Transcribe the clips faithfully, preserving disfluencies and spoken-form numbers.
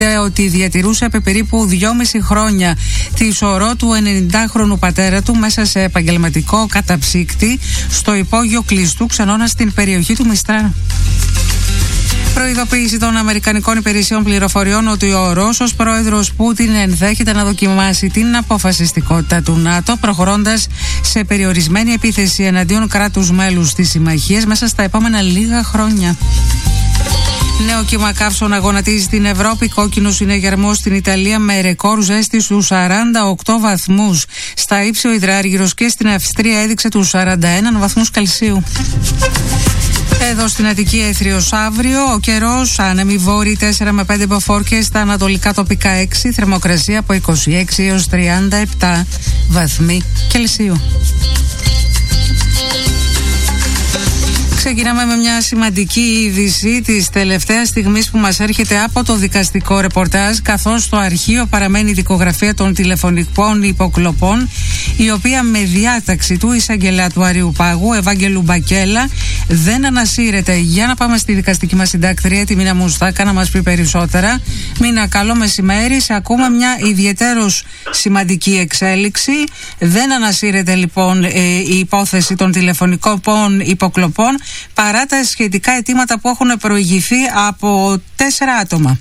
ότι διατηρούσε επί περίπου δυόμιση χρόνια τη σωρό του ενενηντάχρονου πατέρα του μέσα σε επαγγελματικό καταψύκτη στο υπόγειο κλειστού ξενώνα στην περιοχή του Μιστρά. Προειδοποίηση των Αμερικανικών Υπηρεσιών Πληροφοριών ότι ο Ρώσος πρόεδρος Πούτιν ενδέχεται να δοκιμάσει την αποφασιστικότητα του ΝΑΤΟ, προχωρώντας σε περιορισμένη επίθεση εναντίον κράτους μέλους της συμμαχίας μέσα στα επόμενα λίγα χρόνια. Νέο κύμα καύσωνα γονατίζει στην Ευρώπη. Κόκκινο συναγερμός στην Ιταλία με ρεκόρ ζέστη στους σαράντα οκτώ βαθμούς. Στα ύψη ο υδράργυρος και στην Αυστρία έδειξε τους σαράντα ένα βαθμούς Κελσίου. Εδώ στην Αττική έθριος αύριο, ο καιρός άνεμοι βόρειοι τέσσερα με πέντε μποφόρ, στα ανατολικά τοπικά έξι, θερμοκρασία από είκοσι έξι έως τριάντα επτά βαθμοί Κελσίου. Ξεκινάμε με μια σημαντική είδηση της τελευταίας στιγμής που μας έρχεται από το δικαστικό ρεπορτάζ, καθώς το αρχείο παραμένει δικογραφία των τηλεφωνικών υποκλοπών, η οποία με διάταξη του εισαγγελέα του Αριουπάγου, Ευάγγελου Μπακέλα, δεν ανασύρεται. Για να πάμε στη δικαστική μας συντάκτρια, τη Μίνα Μουστάκα, να μας πει περισσότερα. Μίνα, καλό μεσημέρι. Σε ακούμε μια ιδιαιτέρως σημαντική εξέλιξη. Δεν ανασύρεται λοιπόν η υπόθεση των τηλεφωνικών υποκλοπών, παρά τα σχετικά αιτήματα που έχουν προηγηθεί από τέσσερα άτομα.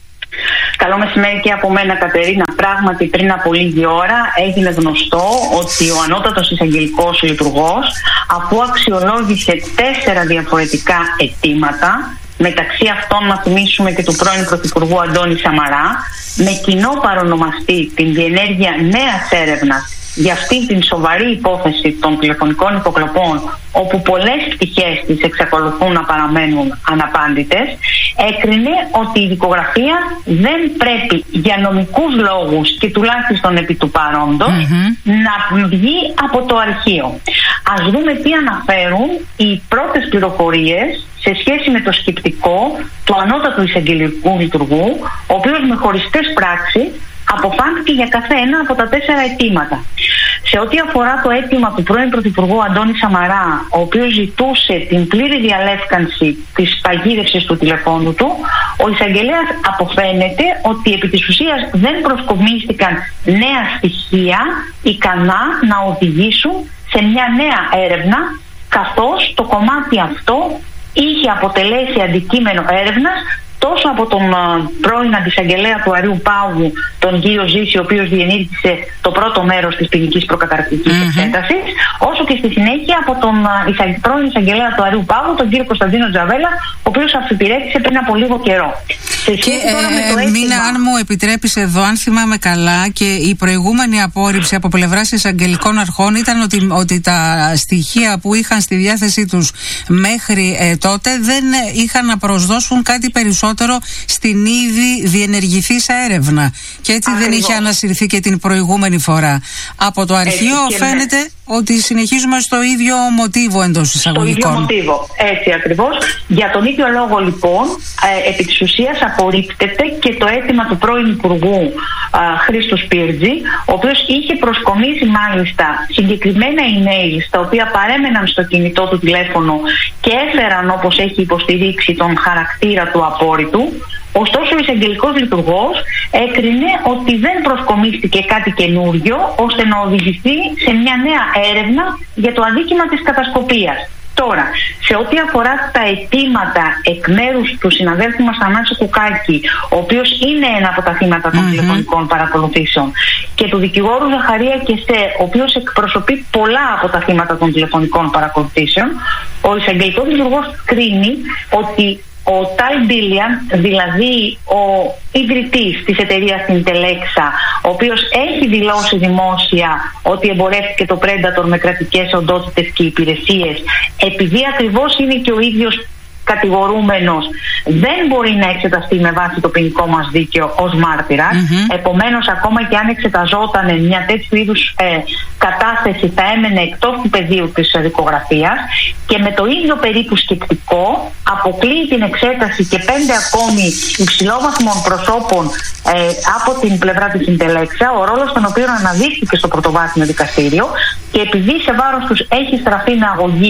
Καλό μεσημέρι και από μένα, Κατερίνα. Πράγματι, πριν από λίγη ώρα έγινε γνωστό ότι ο ανώτατος εισαγγελικός λειτουργός, αφού αξιολόγησε τέσσερα διαφορετικά αιτήματα, μεταξύ αυτών να θυμίσουμε και του πρώην Πρωθυπουργού Αντώνη Σαμαρά, με κοινό παρονομαστή την διενέργεια νέας έρευνας για αυτή την σοβαρή υπόθεση των τηλεφωνικών υποκλοπών, όπου πολλές πτυχές της εξακολουθούν να παραμένουν αναπάντητες, έκρινε ότι η δικογραφία δεν πρέπει για νομικούς λόγους και τουλάχιστον επί του παρόντος mm-hmm. να βγει από το αρχείο. Ας δούμε τι αναφέρουν οι πρώτες πληροφορίες σε σχέση με το σκεπτικό του ανώτατου εισαγγελικού λειτουργού, ο οποίος με χωριστές πράξεις αποφάνθηκε για κάθε ένα από τα τέσσερα αιτήματα. Σε ό,τι αφορά το αίτημα του πρώην Πρωθυπουργού Αντώνη Σαμαρά, ο οποίος ζητούσε την πλήρη διαλεύκανση της παγίδευσης του τηλεφώνου του, ο εισαγγελέας αποφαίνεται ότι επί της ουσίας δεν προσκομίστηκαν νέα στοιχεία ικανά να οδηγήσουν σε μια νέα έρευνα, καθώς το κομμάτι αυτό είχε αποτελέσει αντικείμενο έρευνας τόσο από τον πρώην αντισαγγελέα του Αριουπάγου, τον κύριο Ζήση, ο οποίος διενήργησε το πρώτο μέρος της ποινικής προκαταρκτικής mm-hmm. εξέτασης, όσο και στη συνέχεια από τον πρώην εισαγγελέα του Αριουπάγου, τον κύριο Κωνσταντίνο Τζαβέλα, ο οποίος αυξηπηρέτησε πριν από λίγο καιρό. Και ε, ε, Μίνα, αν μου επιτρέπεις εδώ, αν θυμάμαι καλά, και η προηγούμενη απόρριψη από πλευράς εισαγγελικών αρχών ήταν ότι, ότι τα στοιχεία που είχαν στη διάθεσή τους μέχρι ε, τότε δεν είχαν να προσδώσουν κάτι περισσότερο στην ήδη διενεργηθήσα έρευνα. Και έτσι ακριβώς δεν είχε ανασυρθεί και την προηγούμενη φορά. Από το αρχείο έτσι, φαίνεται με... ότι συνεχίζουμε στο ίδιο μοτίβο εντός εισαγωγικών. Στο ίδιο μοτίβο, έτσι ακριβώς. Για τον ίδιο λόγο λοιπόν, ε, επί της ουσίας απορρίπτεται και το αίτημα του πρώην Υπουργού α, Χρήστου Σπίρτζη, ο οποίος είχε προσκομίσει μάλιστα συγκεκριμένα email τα οποία παρέμεναν στο κινητό του τηλέφωνο και έφεραν, όπως έχει υποστηρίξει, τον χαρακτήρα του απόρριτου. Ωστόσο, ο εισαγγελικός λειτουργός έκρινε ότι δεν προσκομίστηκε κάτι καινούριο ώστε να οδηγηθεί σε μια νέα έρευνα για το αδίκημα της κατασκοπίας. Τώρα, σε ό,τι αφορά τα αιτήματα εκ μέρους του συναδέλφου μας Θανάση Κουκάκη, ο οποίος είναι ένα από τα θύματα των mm-hmm. τηλεφωνικών παρακολουθήσεων, και του δικηγόρου Ζαχαρία Κεσέ, ο οποίος εκπροσωπεί πολλά από τα θύματα των τηλεφωνικών παρακολουθήσεων, ο εισαγγελικός λειτουργός κρίνει ότι ο Τάι Μπίλιαν, δηλαδή ο ιδρυτής της εταιρείας Intelexa, ο οποίος έχει δηλώσει δημόσια ότι εμπορεύτηκε το Predator με κρατικές οντότητες και υπηρεσίες, επειδή ακριβώς είναι και ο ίδιος κατηγορούμενος, δεν μπορεί να εξεταστεί με βάση το ποινικό μας δίκαιο ως μάρτυρας. Mm-hmm. Επομένως, ακόμα και αν εξεταζόταν μια τέτοιου είδους ε, κατάσταση, θα έμενε εκτός του πεδίου της δικογραφίας, και με το ίδιο περίπου σκεπτικό αποκλείει την εξέταση και πέντε ακόμη υψηλόβαθμων προσώπων ε, από την πλευρά της Intelexa, ο ρόλος των οποίων αναδείχθηκε στο πρωτοβάθμιο δικαστήριο, και επειδή σε βάρος τους έχει στραφεί με αγωγή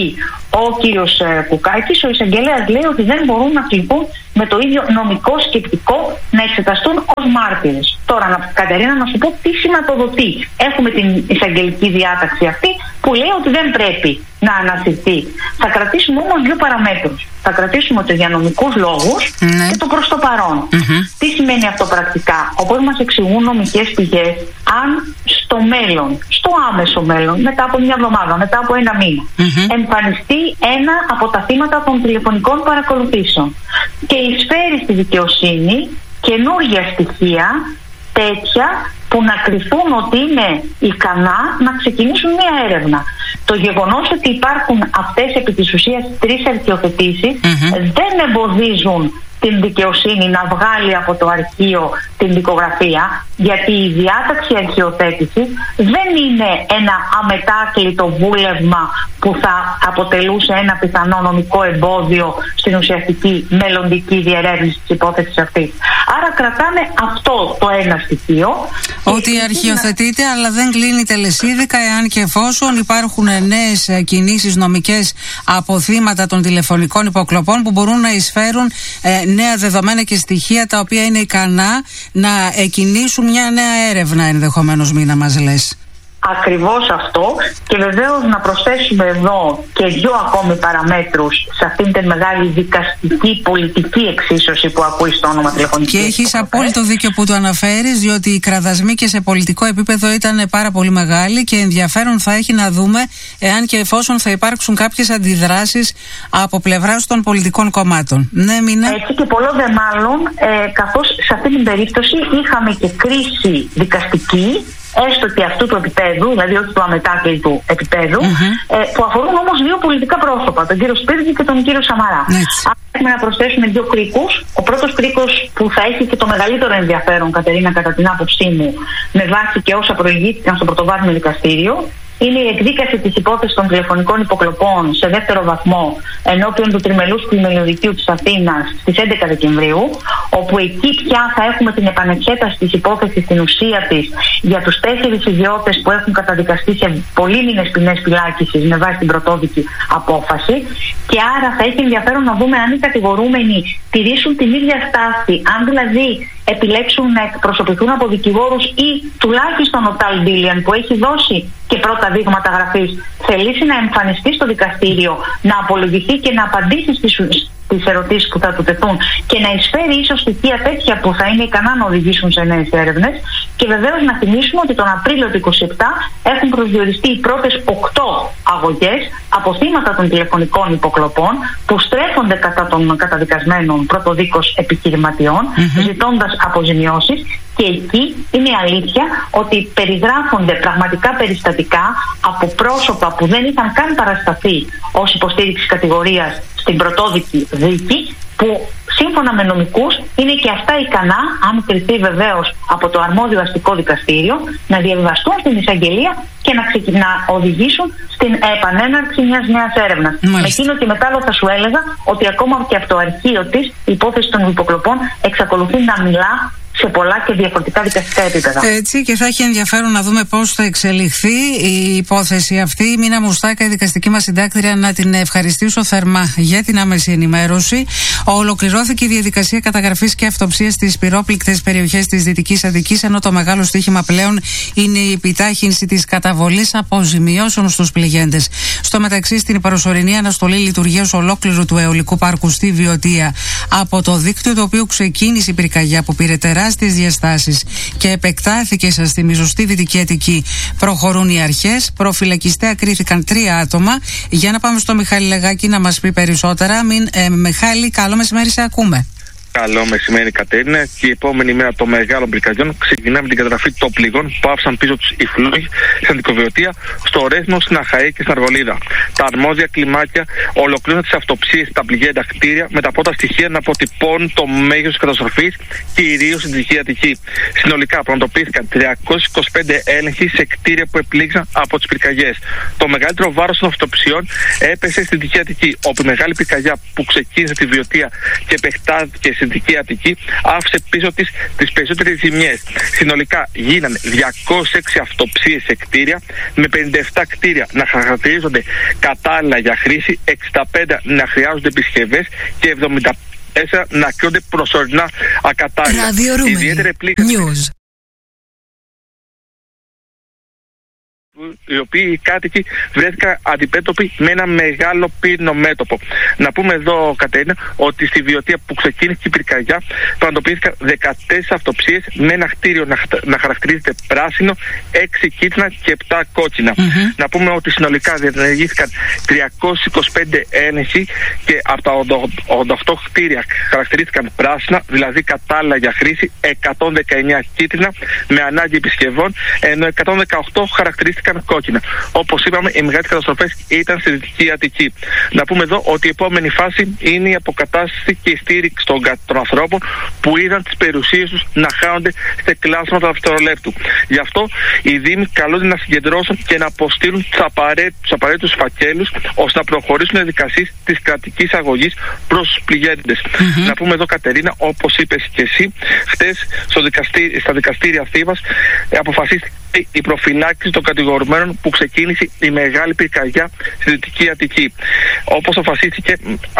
ο κύριος Κουκάκης, ο εισαγγελέας λέει ότι δεν μπορούν να κληθούν με το ίδιο νομικό σκεπτικό να εξεταστούν ως μάρτυρες. Τώρα, Κατερίνα, να σου πω τι σηματοδοτεί. Έχουμε την εισαγγελική διάταξη αυτή που λέει ότι δεν πρέπει να ανασυρθεί. Θα κρατήσουμε όμως δύο παραμέτρους. Θα κρατήσουμε το για νομικούς λόγους mm-hmm. και το προς το παρόν. Mm-hmm. Τι σημαίνει αυτό πρακτικά? Όπως μας εξηγούν νομικές πηγές, αν στο μέλλον, στο άμεσο μέλλον, μετά από μια εβδομάδα, μετά από ένα μήνα, mm-hmm. εμφανιστεί ένα από τα θύματα των τηλεφωνικών παρακολουθήσεων και εισφέρει στη δικαιοσύνη καινούργια στοιχεία, τέτοια που να κριθούν ότι είναι ικανά να ξεκινήσουν μια έρευνα. Το γεγονός ότι υπάρχουν αυτές επί της ουσίας τρεις αρχιοθετήσεις mm-hmm. δεν εμποδίζουν την δικαιοσύνη να βγάλει από το αρχείο την δικογραφία, γιατί η διάταξη αρχιοθέτησης δεν είναι ένα αμετάκλητο βούλευμα που θα αποτελούσε ένα πιθανό νομικό εμπόδιο στην ουσιαστική μελλοντική διερεύνηση της υπόθεσης αυτής. Άρα κρατάμε αυτό το ένα στοιχείο. Ότι αρχιοθετείται να... αλλά δεν κλείνει τελεσίδικα εάν και εφόσον υπάρχουν νέες κινήσεις νομικές από θύματα των τηλεφωνικών υποκλοπών που μπορούν να εισφέρουν ε, νέα δεδομένα και στοιχεία τα οποία είναι ικανά να εκκινήσουν μια νέα έρευνα, ενδεχομένως, Μίνα, μας λες. Ακριβώς αυτό, και βεβαίως να προσθέσουμε εδώ και δύο ακόμη παραμέτρους σε αυτήν την μεγάλη δικαστική πολιτική εξίσωση που ακούει στο όνομα τηλεφωνικής. Και έχεις απόλυτο δίκιο που το αναφέρεις, διότι οι κραδασμοί και σε πολιτικό επίπεδο ήταν πάρα πολύ μεγάλοι και ενδιαφέρον θα έχει να δούμε εάν και εφόσον θα υπάρξουν κάποιες αντιδράσεις από πλευράς των πολιτικών κομμάτων. Ναι, Μίνα. Έτσι, και πολλό δε μάλλον, ε, καθώς σε αυτή την περίπτωση είχαμε και κρίση δικαστική, έστω και αυτού του επίπεδου, δηλαδή όχι του αμετάκλητου επίπεδου, mm-hmm. ε, που αφορούν όμως δύο πολιτικά πρόσωπα, τον κύριο Σπύρδη και τον κύριο Σαμαρά. Mm-hmm. Αν έχουμε να προσθέσουμε δύο κρίκους, ο πρώτος κρίκος που θα έχει και το μεγαλύτερο ενδιαφέρον, Κατερίνα, κατά την άποψή μου, με βάση και όσα προηγήθηκαν στο πρωτοβάθμιο δικαστήριο, είναι η εκδίκαση της υπόθεσης των τηλεφωνικών υποκλοπών σε δεύτερο βαθμό ενώπιον του Τριμελούς Πλημελιωδικείου της Αθήνας στις έντεκα Δεκεμβρίου, όπου εκεί πια θα έχουμε την επανεξέταση της υπόθεσης στην ουσία της για τους τέσσερις ιδιώτες που έχουν καταδικαστεί σε πολύμηνες ποινές φυλάκισης με βάση την πρωτόδικη απόφαση. Και άρα θα έχει ενδιαφέρον να δούμε αν οι κατηγορούμενοι τηρήσουν την ίδια στάση, αν δηλαδή επιλέξουν να εκπροσωπηθούν από δικηγόρους ή τουλάχιστον ο Ταλ Ντίλιαν, που έχει δώσει και πρώτα δείγματα γραφής, θελήσει να εμφανιστεί στο δικαστήριο, να απολογηθεί και να απαντήσει στις, στις ερωτήσεις που θα του τεθούν και να εισφέρει ίσως στοιχεία τέτοια που θα είναι ικανά να οδηγήσουν σε νέες έρευνες. Και βεβαίως να θυμίσουμε ότι τον Απρίλιο του είκοσι επτά έχουν προσδιοριστεί οι πρώτες οκτώ αγωγές από θύματα των τηλεφωνικών υποκλοπών που στρέφονται κατά των καταδικασμένων πρωτοδίκως επιχειρηματιών, mm-hmm. ζητώντας αποζημιώσεις. Και εκεί είναι αλήθεια ότι περιγράφονται πραγματικά περιστατικά από πρόσωπα που δεν είχαν καν παρασταθεί ως υποστήριξη κατηγορίας στην πρωτόδικη δίκη, που σύμφωνα με νομικούς είναι και αυτά ικανά, αν κριθεί βεβαίως από το αρμόδιο αστικό δικαστήριο, να διαβιβαστούν στην εισαγγελία και να, ξεκι... να οδηγήσουν στην επανέναρξη μιας νέας έρευνας. Με εκείνο και μετά θα σου έλεγα ότι ακόμα και από το αρχείο της η υπόθεση των υποκλοπών εξακολουθεί να μιλά σε πολλά και διαφορετικά δικαστικά επίπεδα. Έτσι, και θα έχει ενδιαφέρον να δούμε πώς θα εξελιχθεί η υπόθεση αυτή. Η Μίνα Μουστάκα, η δικαστική μας συντάκτρια, να την ευχαριστήσω θερμά για την άμεση ενημέρωση. Ολοκληρώθηκε η διαδικασία καταγραφής και αυτοψίας στις πυρόπληκτες περιοχές της Δυτικής Αττικής, ενώ το μεγάλο στοίχημα πλέον είναι η επιτάχυνση της καταβολής αποζημιώσεων στους πληγέντες. Στο μεταξύ, στην προσωρινή αναστολή λειτουργίας ολόκληρου του αιωλικού πάρκου στη Βιωτία από το δίκτυο, το οποίο ξεκίνησε η πυρκαγιά που πήρε τεράστιες διαστάσεις και επεκτάθηκε, σας θυμίζω, στη Δυτική Αττική, προχωρούν οι αρχές. Προφυλακιστέα κρίθηκαν τρία άτομα. Για να πάμε στο Μιχάλη Λεγάκη να μας πει περισσότερα. Μην, ε, Μιχάλη, καλό μεσημέρι, σε ακούμε. Καλό μεσημέρι, Κατέρινα. Και η επόμενη μέρα των μεγάλων πυρκαγιών ξεκινάμε με την καταγραφή των πληγών που άφησαν πίσω τους οι φλόγοι στην Αντικοβιωτία, στο Ρέθμο, στην Αχαή και στην Αργολίδα. Τα αρμόδια κλιμάκια ολοκλήρωσαν τις αυτοψίες στα πληγέντα κτίρια, με τα πρώτα στοιχεία να αποτυπώνουν το μέγεθος της καταστροφής, κυρίως στην Δυτική Αττική. Συνολικά πραγματοποιήθηκαν τριακόσιοι είκοσι πέντε έλεγχοι σε κτίρια που επλήγησαν από τις πυρκαγιές. Το μεγαλύτερο βάρος των αυτοψιών έπεσε στην Δυτική Αττική, όπου η μεγάλη πυρκαγιά που ξεκίνησε τη Βιωτία και επεκτάθηκε στη στη Δυτική Αττική άφησε πίσω της τις περισσότερες ζημιές. Συνολικά γίνανε διακόσιες έξι αυτοψίες σε κτίρια, με πενήντα επτά κτίρια να χαρακτηρίζονται κατάλληλα για χρήση, εξήντα πέντε να χρειάζονται επισκευές και εβδομήντα τέσσερα να κρίνονται προσωρινά ακατάλληλα. Ιδιαίτερη πλήγηση. Οι οποίοι οι κάτοικοι βρέθηκαν αντιμέτωποι με ένα μεγάλο πύρινο μέτωπο. Να πούμε εδώ, Κατερίνα, ότι στη Βιωτία που ξεκίνησε η πυρκαγιά πραγματοποιήθηκαν δεκατέσσερις αυτοψίες με ένα κτίριο να, να χαρακτηρίζεται πράσινο, έξι κίτρινα και επτά κόκκινα. Mm-hmm. Να πούμε ότι συνολικά διενεργήθηκαν τριακόσιοι είκοσι πέντε έλεγχοι και από τα ογδόντα οκτώ κτίρια χαρακτηρίστηκαν πράσινα, δηλαδή κατάλληλα για χρήση, εκατόν δεκαεννιά κίτρινα με ανάγκη επισκευών, ενώ εκατόν δεκαοκτώ χαρακτηρίστηκαν κόκκινα. Όπως είπαμε, οι μεγαλύτερες καταστροφές ήταν στη Δυτική Αττική. Να πούμε εδώ ότι η επόμενη φάση είναι η αποκατάσταση και η στήριξη των, των ανθρώπων που είδαν τις περιουσίες τους να χάνονται σε κλάσματα δευτερολέπτου. Γι' αυτό οι Δήμοι καλούνται να συγκεντρώσουν και να αποστείλουν τους απαραίτητους, απαραίτητους φακέλους ώστε να προχωρήσουν οι διαδικασίες της κρατικής αγωγής προς τους πληγέντες. Mm-hmm. Να πούμε εδώ, Κατερίνα, όπως είπες και εσύ, χτες στο δικαστή, στα δικαστήρια Θήβας αποφασίστηκε η προφυλάκηση των κατηγορουμένων που ξεκίνησε η μεγάλη πυρκαγιά στη Δυτική Αττική. Όπως αποφασίστηκε,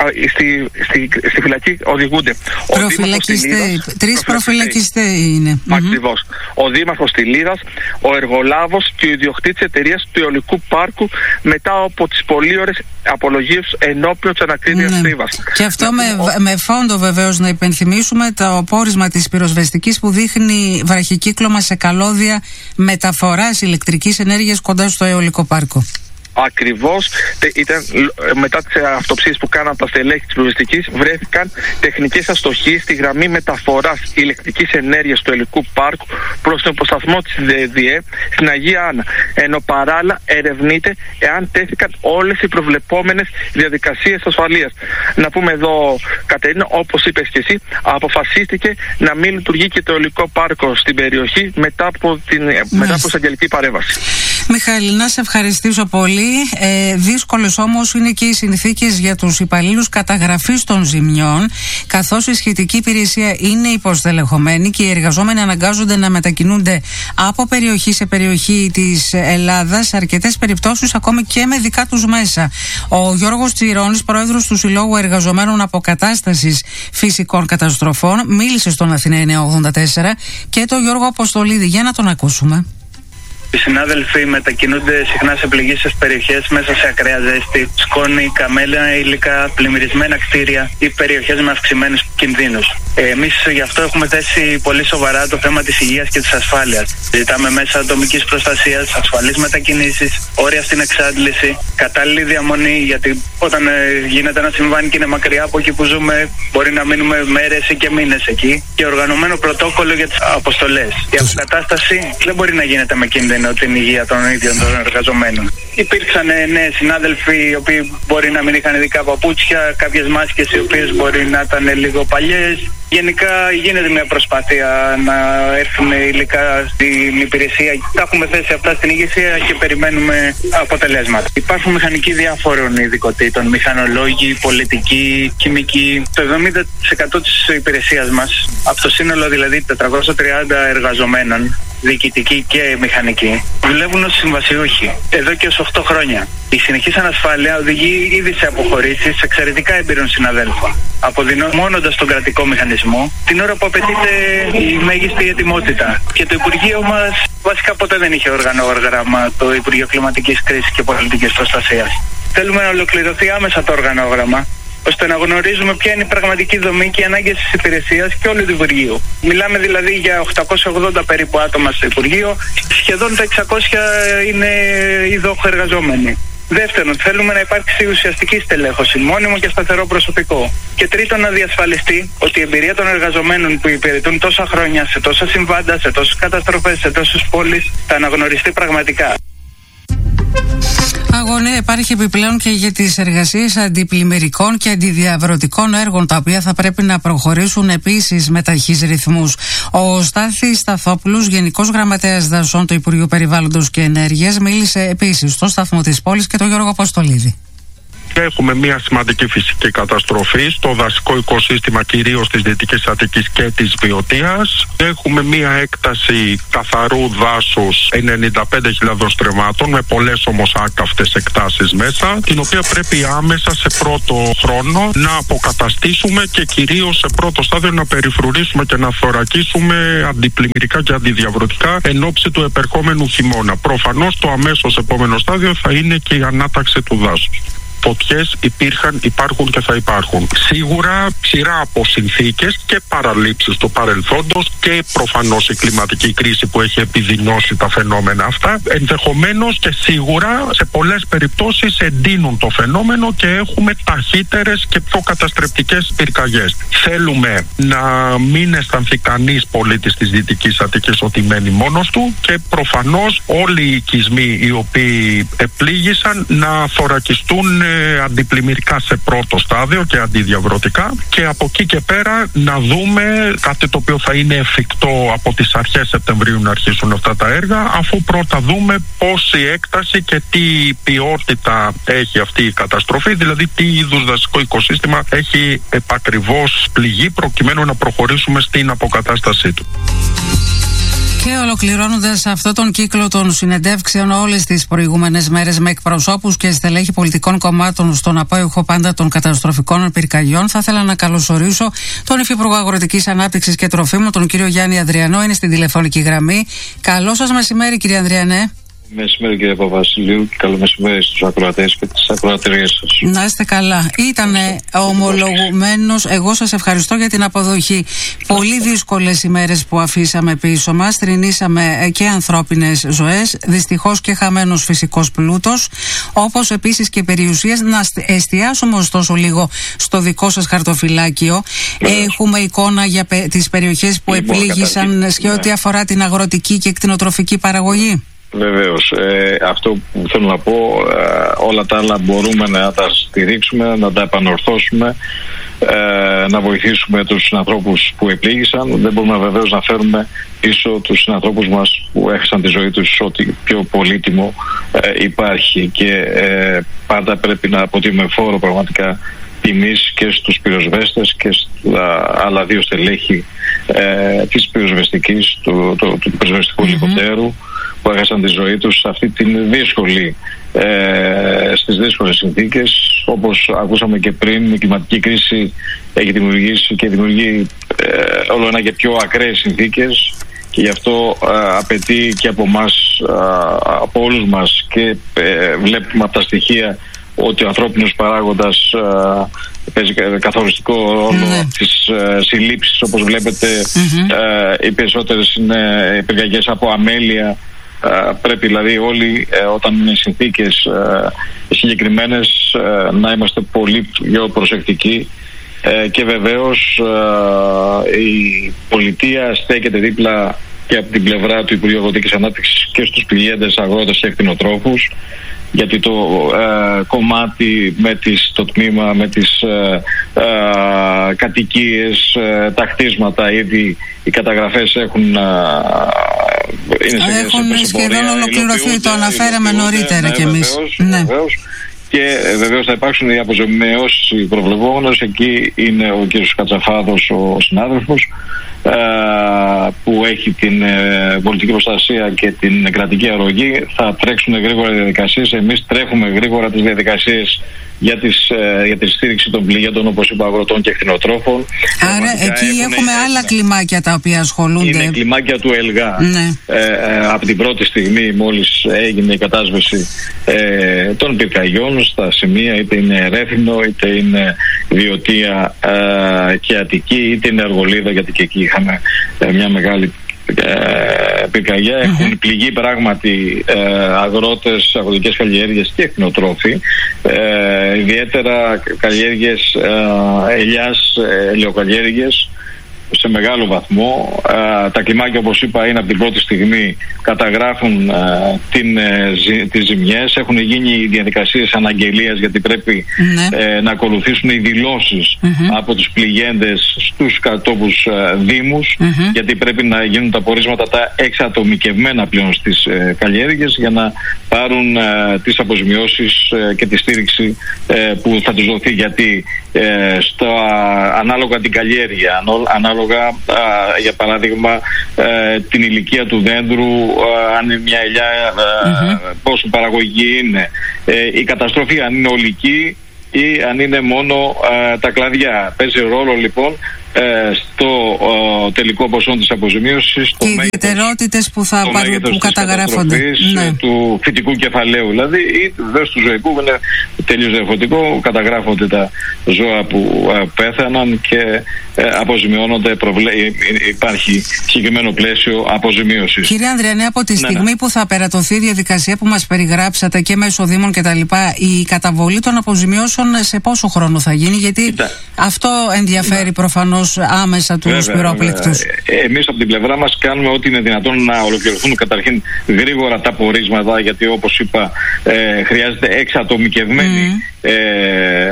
στη, στη, στη φυλακή οδηγούνται προφυλακιστέ, τρεις προφυλακιστέ είναι. Ακριβώς. Ο Δήμαρχος Τηλίδας, ο εργολάβος και ο ιδιοκτήτης εταιρείας του Αιωλικού Πάρκου μετά από τις πολύ ώρες απολογίες ενώπιον της ανακρίτριας ναι. Θήβας. Και αυτό με, ο... με φόντο βεβαίως να υπενθυμίσουμε το πόρισμα της πυροσβεστικής που δείχνει βραχικύκλωμα σε καλώδια μεταφοράς ηλεκτρικής ενέργειας κοντά στο Αιωλικό Πάρκο. Ακριβώς, ήταν μετά τις αυτοψίες που κάναν τα στελέχη της πυροσβεστικής, βρέθηκαν τεχνικές αστοχίες στη γραμμή μεταφοράς ηλεκτρικής ενέργειας του Αιωλικού Πάρκου προς τον υποσταθμό της ΔΕΔΙΕ στην Αγία Άννα. Ενώ παράλληλα ερευνείται εάν τέθηκαν όλες οι προβλεπόμενες διαδικασίες ασφαλείας. Να πούμε εδώ, Κατερίνα, όπως είπες και εσύ, αποφασίστηκε να μην λειτουργεί και το Αιωλικό Πάρκο στην περιοχή μετά από την μετά από εισαγγελική παρέμβαση. Μιχάλη, να σε ευχαριστήσω πολύ. Ε, δύσκολες όμως είναι και οι συνθήκες για τους υπαλλήλους καταγραφής των ζημιών, καθώς η σχετική υπηρεσία είναι υποστελεχωμένη και οι εργαζόμενοι αναγκάζονται να μετακινούνται από περιοχή σε περιοχή της Ελλάδας, σε αρκετές περιπτώσεις ακόμη και με δικά τους μέσα. Ο Γιώργος Τσιρώνης, πρόεδρος του Συλλόγου Εργαζομένων Αποκατάστασης Φυσικών Καταστροφών, μίλησε στον Αθηνά εννιακόσια ογδόντα τέσσερα, και τον Γιώργο Αποστολίδη. Για να τον ακούσουμε. Οι συνάδελφοι μετακινούνται συχνά σε πληγήσεις περιοχές μέσα σε ακραία ζέστη, σκόνη, καμέλα, υλικά, πλημμυρισμένα κτίρια ή περιοχές με αυξημένους κινδύνους. Εμείς γι' αυτό έχουμε θέσει πολύ σοβαρά το θέμα της υγείας και της ασφάλειας. Ζητάμε μέσα ατομικής προστασίας, ασφαλείς μετακινήσεις, όρια στην εξάντληση, κατάλληλη διαμονή, γιατί όταν ε, γίνεται ένα συμβάν και είναι μακριά από εκεί που ζούμε, μπορεί να μείνουμε μέρες ή και μήνες εκεί. Και οργανωμένο πρωτόκολλο για τις αποστολές. Η αποκατάσταση δεν μπορεί να γίνεται με κίνδυνο την υγεία των ίδιων των εργαζομένων. Υπήρξαν νέοι συνάδελφοι οι οποίοι μπορεί να μην είχαν ειδικά παπούτσια, κάποιες μάσκες οι οποίες μπορεί να ήταν λίγο παλιές. Γενικά γίνεται μια προσπάθεια να έρθουν υλικά στην υπηρεσία. Τα έχουμε θέσει αυτά στην ηγεσία και περιμένουμε αποτελέσματα. Υπάρχουν μηχανικοί διάφορων ειδικοτήτων, μηχανολόγοι, πολιτικοί, χημικοί. Το εβδομήντα τοις εκατό της υπηρεσίας μας, από το σύνολο δηλαδή τετρακόσια τριάντα εργαζομένων, διοικητικοί και μηχανικοί, δουλεύουν ως συμβασιούχοι εδώ και ως οκτώ χρόνια. Η συνεχής ανασφάλεια οδηγεί ήδη σε αποχωρήσεις εξαιρετικά έμπειρων συναδέλφων, αποδυναμώνοντας τον κρατικό μηχανισμό την ώρα που απαιτείται η μέγιστη ετοιμότητα. Και το Υπουργείο μας βασικά ποτέ δεν είχε οργανόγραμμα, το Υπουργείο Κλιματικής Κρίσης και Πολιτικής Προστασίας. Θέλουμε να ολοκληρωθεί άμεσα το οργανόγραμμα, ώστε να γνωρίζουμε ποια είναι η πραγματική δομή και οι ανάγκες της υπηρεσίας και όλου του Υπουργείου. Μιλάμε δηλαδή για οκτακόσια ογδόντα περίπου άτομα στο Υπουργείο, σχεδόν τα εξακόσια είναι ειδόχοι εργαζόμενοι. Δεύτερον, θέλουμε να υπάρξει ουσιαστική στελέχωση, μόνιμο και σταθερό προσωπικό. Και τρίτον, να διασφαλιστεί ότι η εμπειρία των εργαζομένων που υπηρετούν τόσα χρόνια σε τόσα συμβάντα, σε τόσες καταστροφές, σε τόσες πόλεις, θα αναγνωριστεί πραγματικά. Αγωνία υπάρχει επιπλέον και για τις εργασίες αντιπλημμυρικών και αντιδιαβρωτικών έργων, τα οποία θα πρέπει να προχωρήσουν επίσης με ταχύς ρυθμούς. Ο Στάθης Σταθόπουλος, Γενικός Γραμματέας Δασών του Υπουργείου Περιβάλλοντος και Ενέργειας, μίλησε επίσης στο σταθμό της πόλης, και τον Γιώργο Αποστολίδη. Έχουμε μια σημαντική φυσική καταστροφή στο δασικό οικοσύστημα, κυρίως της Δυτικής Αττικής και της Βιωτίας. Έχουμε μια έκταση καθαρού δάσους ενενήντα πέντε χιλιάδων στρεμμάτων, με πολλές όμως άκαυτες εκτάσεις μέσα, την οποία πρέπει άμεσα σε πρώτο χρόνο να αποκαταστήσουμε και κυρίως σε πρώτο στάδιο να περιφρουρήσουμε και να θωρακίσουμε αντιπλημμυρικά και αντιδιαβρωτικά εν ώψη του επερχόμενου χειμώνα. Προφανώς το αμέσως επόμενο στάδιο θα είναι και η ανάταξη του δάσους. Φωτιές υπήρχαν, υπάρχουν και θα υπάρχουν. Σίγουρα σειρά από συνθήκες και παραλήψεις του παρελθόντος και προφανώς η κλιματική κρίση που έχει επιδεινώσει τα φαινόμενα αυτά, ενδεχομένως και σίγουρα σε πολλές περιπτώσεις εντείνουν το φαινόμενο και έχουμε ταχύτερες και πιο καταστρεπτικές πυρκαγιές. Θέλουμε να μην αισθανθεί κανείς πολίτης της Δυτικής Αττικής ότι μένει μόνος του και προφανώς όλοι οι οικισμοί οι οποίοι επλήγησαν να θωρακιστούν αντιπλημμυρικά σε πρώτο στάδιο και αντιδιαβρωτικά, και από εκεί και πέρα να δούμε κάτι το οποίο θα είναι εφικτό από τις αρχές Σεπτεμβρίου να αρχίσουν αυτά τα έργα, αφού πρώτα δούμε πόση έκταση και τι ποιότητα έχει αυτή η καταστροφή, δηλαδή τι είδους δασικό οικοσύστημα έχει επακριβώς πληγεί, προκειμένου να προχωρήσουμε στην αποκατάστασή του. Και ολοκληρώνοντας αυτό τον κύκλο των συνεντεύξεων όλες τις προηγούμενες μέρες με εκπροσώπους και στελέχη πολιτικών κομμάτων στον απόϊχο πάντα των καταστροφικών πυρκαγιών, θα ήθελα να καλωσορίσω τον Υφυπουργό Αγροτικής Ανάπτυξης και Τροφίμων, τον κύριο Γιάννη Ανδριανό. Είναι στην τηλεφωνική γραμμή. Καλό σας μεσημέρι, κύριε Ανδριανέ. Μεσημέρι, κύριε Παπαβασιλείου, και καλό μεσημέρι στους ακροατές και τις ακροατηρίες σας. Να είστε καλά. Ήτανε ομολογουμένος. Εγώ σας ευχαριστώ για την αποδοχή. Πολύ δύσκολες ημέρες που αφήσαμε πίσω μας. Θρηνήσαμε και ανθρώπινες ζωές, δυστυχώς και χαμένος φυσικός πλούτος, όπως επίσης και περιουσίες. Να εστιάσουμε ωστόσο λίγο στο δικό σας χαρτοφυλάκιο. Βεβαίως. Έχουμε εικόνα για τις περιοχές που λοιπόν, επλήγησαν σε ό,τι ναι. αφορά την αγροτική και κτηνοτροφική παραγωγή. Βεβαίως. Ε, αυτό που θέλω να πω, ε, όλα τα άλλα μπορούμε να τα στηρίξουμε, να τα επανορθώσουμε, ε, να βοηθήσουμε τους συνανθρώπους που επλήγησαν. Δεν μπορούμε βεβαίως να φέρουμε πίσω τους συνανθρώπους μας που έχασαν τη ζωή τους, ό,τι πιο πολύτιμο ε, υπάρχει, και ε, πάντα πρέπει να αποτείμε φόρο πραγματικά τιμής και στους πυροσβέστες και στα άλλα δύο στελέχη ε, της πυροσβεστικής, του, του, του πυροσβεστικού mm-hmm. ελικοπτέρου, που έχασαν τη ζωή τους σε αυτή την δύσκολη, ε, στις δύσκολες συνθήκες. Όπως ακούσαμε και πριν, η κλιματική κρίση έχει δημιουργήσει και δημιουργεί ε, όλο ένα και πιο ακραίες συνθήκες, και γι' αυτό ε, απαιτεί και από εμάς, ε, από όλους μας, και ε, βλέπουμε από τα στοιχεία ότι ο ανθρώπινος παράγοντας ε, παίζει καθοριστικό ρόλο mm-hmm. στις ε, συλλήψεις. Όπως βλέπετε, mm-hmm. ε, οι περισσότερες είναι πυρκαγιές από αμέλεια. Uh, πρέπει δηλαδή όλοι uh, όταν είναι συνθήκες uh, συγκεκριμένες uh, να είμαστε πολύ πιο προσεκτικοί, uh, και βεβαίως uh, η πολιτεία στέκεται δίπλα και από την πλευρά του Υπουργείου Αγροτικής Ανάπτυξης και στους πληγέντες αγρότες και κτηνοτρόφους, γιατί το uh, κομμάτι με τις, το τμήμα με τις uh, uh, κατοικίες, uh, τα χτίσματα, ήδη οι καταγραφές έχουν uh, είναι σε, έχουν σε σχεδόν ολοκληρωθεί, το αναφέραμε νωρίτερα ναι, κι εμείς. Βεβαίως, ναι. βεβαίως. Και βεβαίως θα υπάρξουν οι αποζημιώσεις οι προβλεπόμενες. Εκεί είναι ο κ. Κατσαφάδος, ο συνάδελφος, ε, που έχει την ε, πολιτική προστασία και την κρατική αρρωγή. Θα τρέξουν γρήγορα διαδικασίες. Εμείς τρέχουμε γρήγορα τις διαδικασίες για, τις, ε, για τη στήριξη των πληγέντων, όπως είπα, αγροτών και κτηνοτρόφων. Άρα εκεί έχουν, έχουμε άλλα κλιμάκια τα οποία ασχολούνται. Είναι κλιμάκια του ΕΛΓΑ. Ναι. Ε, ε, από την πρώτη στιγμή, μόλις έγινε η κατάσβεση ε, των πυρκαγιών στα σημεία, είτε είναι Ρέθινο, είτε είναι Βιωτία ε, και Αττική, είτε είναι Αργολίδα, γιατί και εκεί είχαμε ε, μια μεγάλη ε, πυρκαγιά. Mm-hmm. Έχουν πληγεί πράγματι ε, αγρότες, αγροτικές καλλιέργειες και κτηνοτρόφοι, ε, ιδιαίτερα καλλιέργειες ε, ελιάς, ελαιοκαλλιέργειες, σε μεγάλο βαθμό. Ε, τα κλιμάκια, όπως είπα, είναι από την πρώτη στιγμή, καταγράφουν ε, την, ε, ζη, τις ζημιές. Έχουν γίνει διαδικασίες αναγγελίας, γιατί πρέπει ναι. ε, να ακολουθήσουν οι δηλώσεις mm-hmm. από τους πληγέντες στους κατόπους ε, δήμους, mm-hmm. γιατί πρέπει να γίνουν τα πορίσματα τα εξατομικευμένα πλέον στις ε, καλλιέργειες, για να πάρουν ε, τις αποζημιώσεις ε, και τη στήριξη ε, που θα τους δοθεί, γιατί ε, στο, ανάλογα την καλλιέργεια, ανάλογα α, για παράδειγμα ε, την ηλικία του δέντρου, α, αν είναι μια ελιά, mm-hmm. πόσο παραγωγή είναι, ε, η καταστροφή αν είναι ολική ή αν είναι μόνο α, τα κλαδιά. Παίζει ρόλο λοιπόν στο ο, τελικό ποσό της αποζημίωσης και οι ιδιαιτερότητες που, θα πάρουν, που καταγράφονται, ναι. του φυτικού κεφαλαίου δηλαδή, ή βεβαίως του ζωικού, που είναι τελείως διαφορετικό. Καταγράφονται τα ζώα που α, πέθαναν και ε, αποζημιώνονται, προβλέ... υπάρχει συγκεκριμένο πλαίσιο αποζημίωσης. Κύριε Ανδριανέ, από τη στιγμή ναι, ναι. που θα περατωθεί η διαδικασία που μας περιγράψατε και μέσω δήμων και τα λοιπά, η καταβολή των αποζημιώσεων σε πόσο χρόνο θα γίνει? Γιατί Κοίτα. αυτό ενδιαφέρει ναι. προφανώς άμεσα τους πυρόπληκτους. Εμείς από την πλευρά μας κάνουμε ό,τι είναι δυνατόν να ολοκληρωθούν καταρχήν γρήγορα τα πορίσματα, γιατί όπως είπα ε, χρειάζεται εξατομικευμένη mm. ε, ε,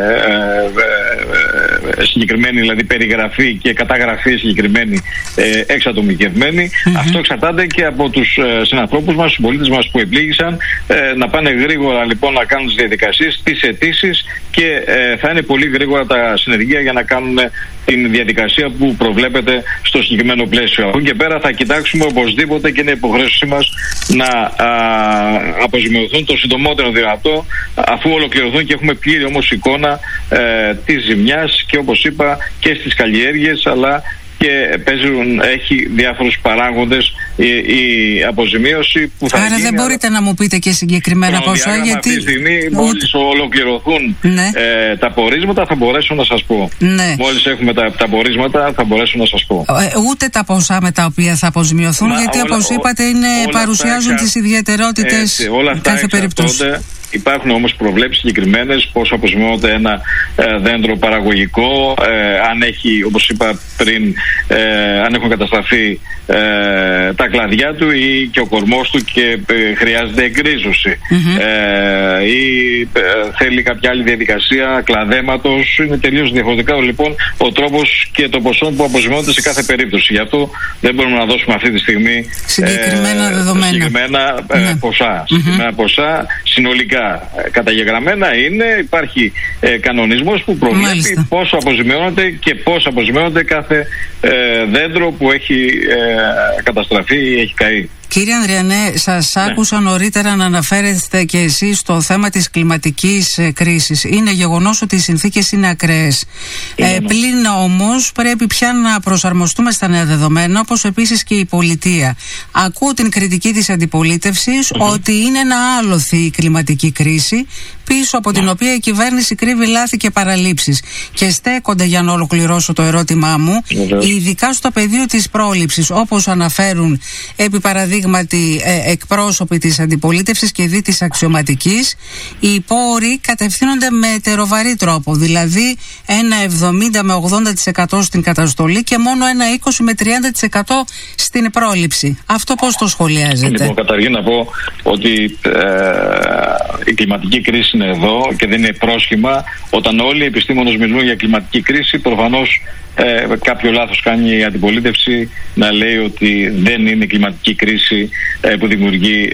ε, συγκεκριμένη δηλαδή περιγραφή και καταγραφή συγκεκριμένη ε, εξατομικευμένη. Mm-hmm. Αυτό εξαρτάται και από τους ε, συνανθρώπους μας, τους πολίτες μας που επλήγησαν, ε, να πάνε γρήγορα λοιπόν να κάνουν τις διαδικασίες, τις αιτήσεις, και ε, θα είναι πολύ γρήγορα τα συνεργεία για να κάνουν την διαδικασία που προβλέπεται στο συγκεκριμένο πλαίσιο. Από εκεί και πέρα θα κοιτάξουμε οπωσδήποτε, και είναι υποχρέωσή μας, να α, αποζημιωθούν το συντομότερο δυνατό, αφού ολοκληρωθούν και έχουμε πλήρη όμως εικόνα ε, της ζημιάς, και όπως είπα και στις καλλιέργειες, αλλά και παίζουν, έχει διάφορους παράγοντες η, η αποζημίωση που θα Άρα γίνει. δεν μπορείτε να μου πείτε και συγκεκριμένα ποσά, γιατί αυτή τη στιγμή ούτε... μόλις ολοκληρωθούν ναι. ε, τα πορίσματα θα μπορέσω να σας πω. Ναι. Μόλις έχουμε τα, τα πορίσματα θα μπορέσω να σας πω. Ε, ούτε τα ποσά με τα οποία θα αποζημιωθούν, Μα, γιατί όλα, όπως είπατε είναι, παρουσιάζουν εξα... τις ιδιαιτερότητες σε κάθε περίπτωση. Υπάρχουν όμως προβλέψεις συγκεκριμένες πώς αποζημιώνεται ένα ε, δέντρο παραγωγικό, ε, αν έχει, όπως είπα πριν, ε, αν έχουν καταστραφεί ε, τα κλαδιά του ή και ο κορμός του και ε, χρειάζεται εγκρίζωση mm-hmm. ε, ή ε, θέλει κάποια άλλη διαδικασία κλαδέματος. Είναι τελείως διαφορετικά λοιπόν ο τρόπος και το ποσό που αποζημιώνεται σε κάθε περίπτωση. Γι' αυτό δεν μπορούμε να δώσουμε αυτή τη στιγμή συγκεκριμένα ε, δεδομένα, συγκεκριμένα ε, ναι. ποσά, mm-hmm. συγκεκριμένα ποσά συνολικά. Καταγεγραμμένα είναι, υπάρχει ε, κανονισμός που προβλέπει Μάλιστα. πόσο αποζημιώνεται και πώς αποζημιώνεται κάθε ε, δέντρο που έχει ε, καταστραφεί ή έχει καεί. Κύριε Ανδριανέ, σας ναι. άκουσα νωρίτερα να αναφέρεστε και εσείς στο θέμα της κλιματικής ε, κρίσης. Είναι γεγονός ότι οι συνθήκες είναι ακραίες. Ε, πλην όμως πρέπει πια να προσαρμοστούμε στα νέα δεδομένα, όπως επίσης και η πολιτεία. Ακούω την κριτική της αντιπολίτευσης mm-hmm. ότι είναι ένα άλοθη η κλιματική κρίση, πίσω από την οποία η κυβέρνηση κρύβει λάθη και παραλήψεις. Και στέκονται, για να ολοκληρώσω το ερώτημά μου, mm-hmm. ειδικά στο πεδίο της πρόληψης, όπως αναφέρουν επί παραδείγματι ε, εκπρόσωποι της αντιπολίτευσης και δι της αξιωματικής, οι πόροι κατευθύνονται με ετεροβαρύ τρόπο, δηλαδή ένα εβδομήντα με ογδόντα τοις εκατό στην καταστολή και μόνο ένα είκοσι με τριάντα τοις εκατό στην πρόληψη. Αυτό πώς το σχολιάζετε? Λοιπόν, καταρχήν να πω ότι ε, η κλιματική κρίση είναι εδώ και δεν είναι πρόσχημα. Όταν όλοι οι επιστήμονες μιλούν για κλιματική κρίση, προφανώς ε, κάποιο λάθος κάνει η αντιπολίτευση να λέει ότι δεν είναι η κλιματική κρίση ε, που δημιουργεί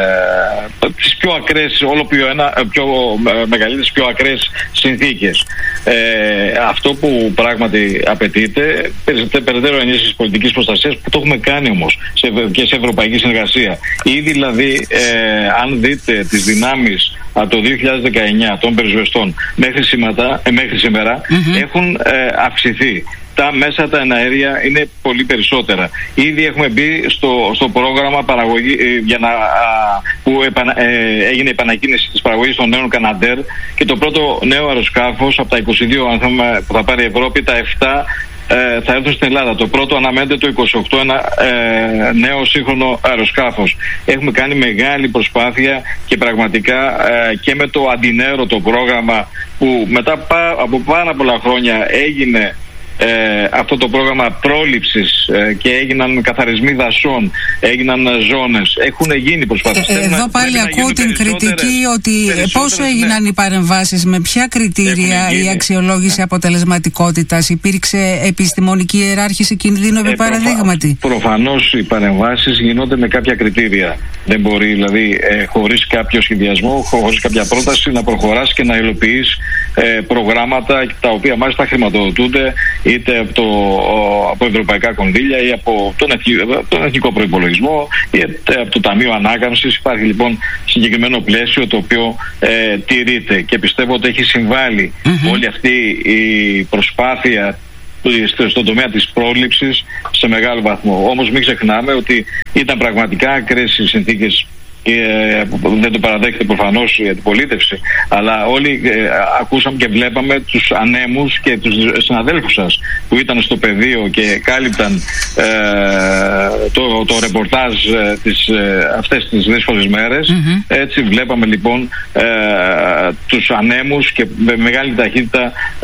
ε, τις πιο ακραίες, όλο πιο, ένα, πιο ε, μεγαλύτερες, πιο ακραίες συνθήκες. Ε, αυτό που πράγματι απαιτείται, περαιτέρω ενίσχυση πολιτικής προστασίας, που το έχουμε κάνει όμως σε, και σε ευρωπαϊκή συνεργασία. Ήδη δηλαδή, ε, αν δείτε τις δυνάμεις από το δύο χιλιάδες δεκαεννιά των πυροσβεστών μέχρι, σήμερα, ε, μέχρι σήμερα mm-hmm. έχουν ε, αυξηθεί. Τα μέσα τα εναέρια είναι πολύ περισσότερα. Ήδη έχουμε μπει στο, στο πρόγραμμα παραγωγή, ε, για να, α, που επανα, ε, έγινε η επανακίνηση της παραγωγής των νέων Καναντέρ, και το πρώτο νέο αεροσκάφος από τα είκοσι δύο αν θέλουμε, που θα πάρει η Ευρώπη, τα επτά ε, θα έρθουν στην Ελλάδα. Το πρώτο αναμένεται το είκοσι οκτώ, ένα ε, νέο σύγχρονο αεροσκάφος. Έχουμε κάνει μεγάλη προσπάθεια και πραγματικά ε, και με το αντινέρο το πρόγραμμα που μετά από πάρα πολλά χρόνια έγινε ε, αυτό το πρόγραμμα πρόληψης ε, και έγιναν καθαρισμοί δασών, έγιναν ζώνες. Έχουν γίνει προσπάθειες. Ε, εδώ να, πάλι ακούω την κριτική ότι πώς έγιναν ναι. οι παρεμβάσεις, με ποια κριτήρια η αξιολόγηση ναι. αποτελεσματικότητας, υπήρξε επιστημονική ιεράρχηση κινδύνου επί ε, παραδείγματι. Προφα, προφανώς οι παρεμβάσεις γίνονται με κάποια κριτήρια. Δεν μπορεί δηλαδή ε, χωρίς κάποιο σχεδιασμό, χωρίς κάποια πρόταση να προχωράς και να υλοποιείς ε, προγράμματα τα οποία μάλιστα χρηματοδοτούνται είτε από, το, από ευρωπαϊκά κονδύλια ή από τον, τον εθνικό προϋπολογισμό είτε από το Ταμείο Ανάκαμψης. Υπάρχει λοιπόν συγκεκριμένο πλαίσιο το οποίο ε, τηρείται και πιστεύω ότι έχει συμβάλει mm-hmm. όλη αυτή η προσπάθεια στον τομέα της πρόληψης σε μεγάλο βαθμό. Όμως μην ξεχνάμε ότι ήταν πραγματικά ακραίες οι συνθήκες και ε, δεν το παραδέχεται προφανώς η αντιπολίτευση, αλλά όλοι ε, ακούσαμε και βλέπαμε τους ανέμους και τους συναδέλφους σας που ήταν στο πεδίο και κάλυπταν ε, το, το ρεπορτάζ ε, τις, ε, αυτές τις δύσκολες μέρες. Mm-hmm. Έτσι βλέπαμε λοιπόν ε, τους ανέμους και με μεγάλη ταχύτητα ε,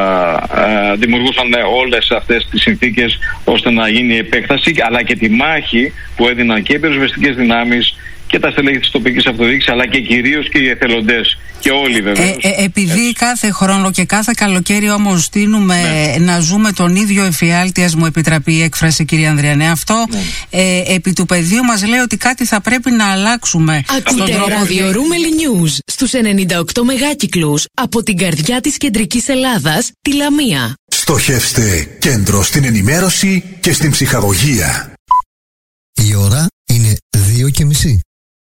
ε, δημιουργούσαν όλες αυτές τις συνθήκες ώστε να γίνει η επέκταση, αλλά και τη μάχη που έδιναν και οι πυροσβεστικές δυνάμεις και τα στελέχη της τοπικής αυτοδιοίκησης, αλλά και κυρίως και οι εθελοντές και όλοι βέβαια. Ε, ε, επειδή Έτσι. κάθε χρόνο και κάθε καλοκαίρι όμως στείνουμε ναι. να ζούμε τον ίδιο εφιάλτη, ας μου επιτραπεί η έκφραση, κυρία Ανδριανέ, αυτό ναι. ε, επί του πεδίου μας λέει ότι κάτι θα πρέπει να αλλάξουμε. Ακούτε ράδιο Ρούμελι News στους ενενήντα οκτώ μεγάκυκλους από την καρδιά της κεντρικής Ελλάδας, τη Λαμία. Στοχεύστε κέντρο στην ενημέρωση και στην ψυχαγωγία. Η ώρα είναι δύο και μισή.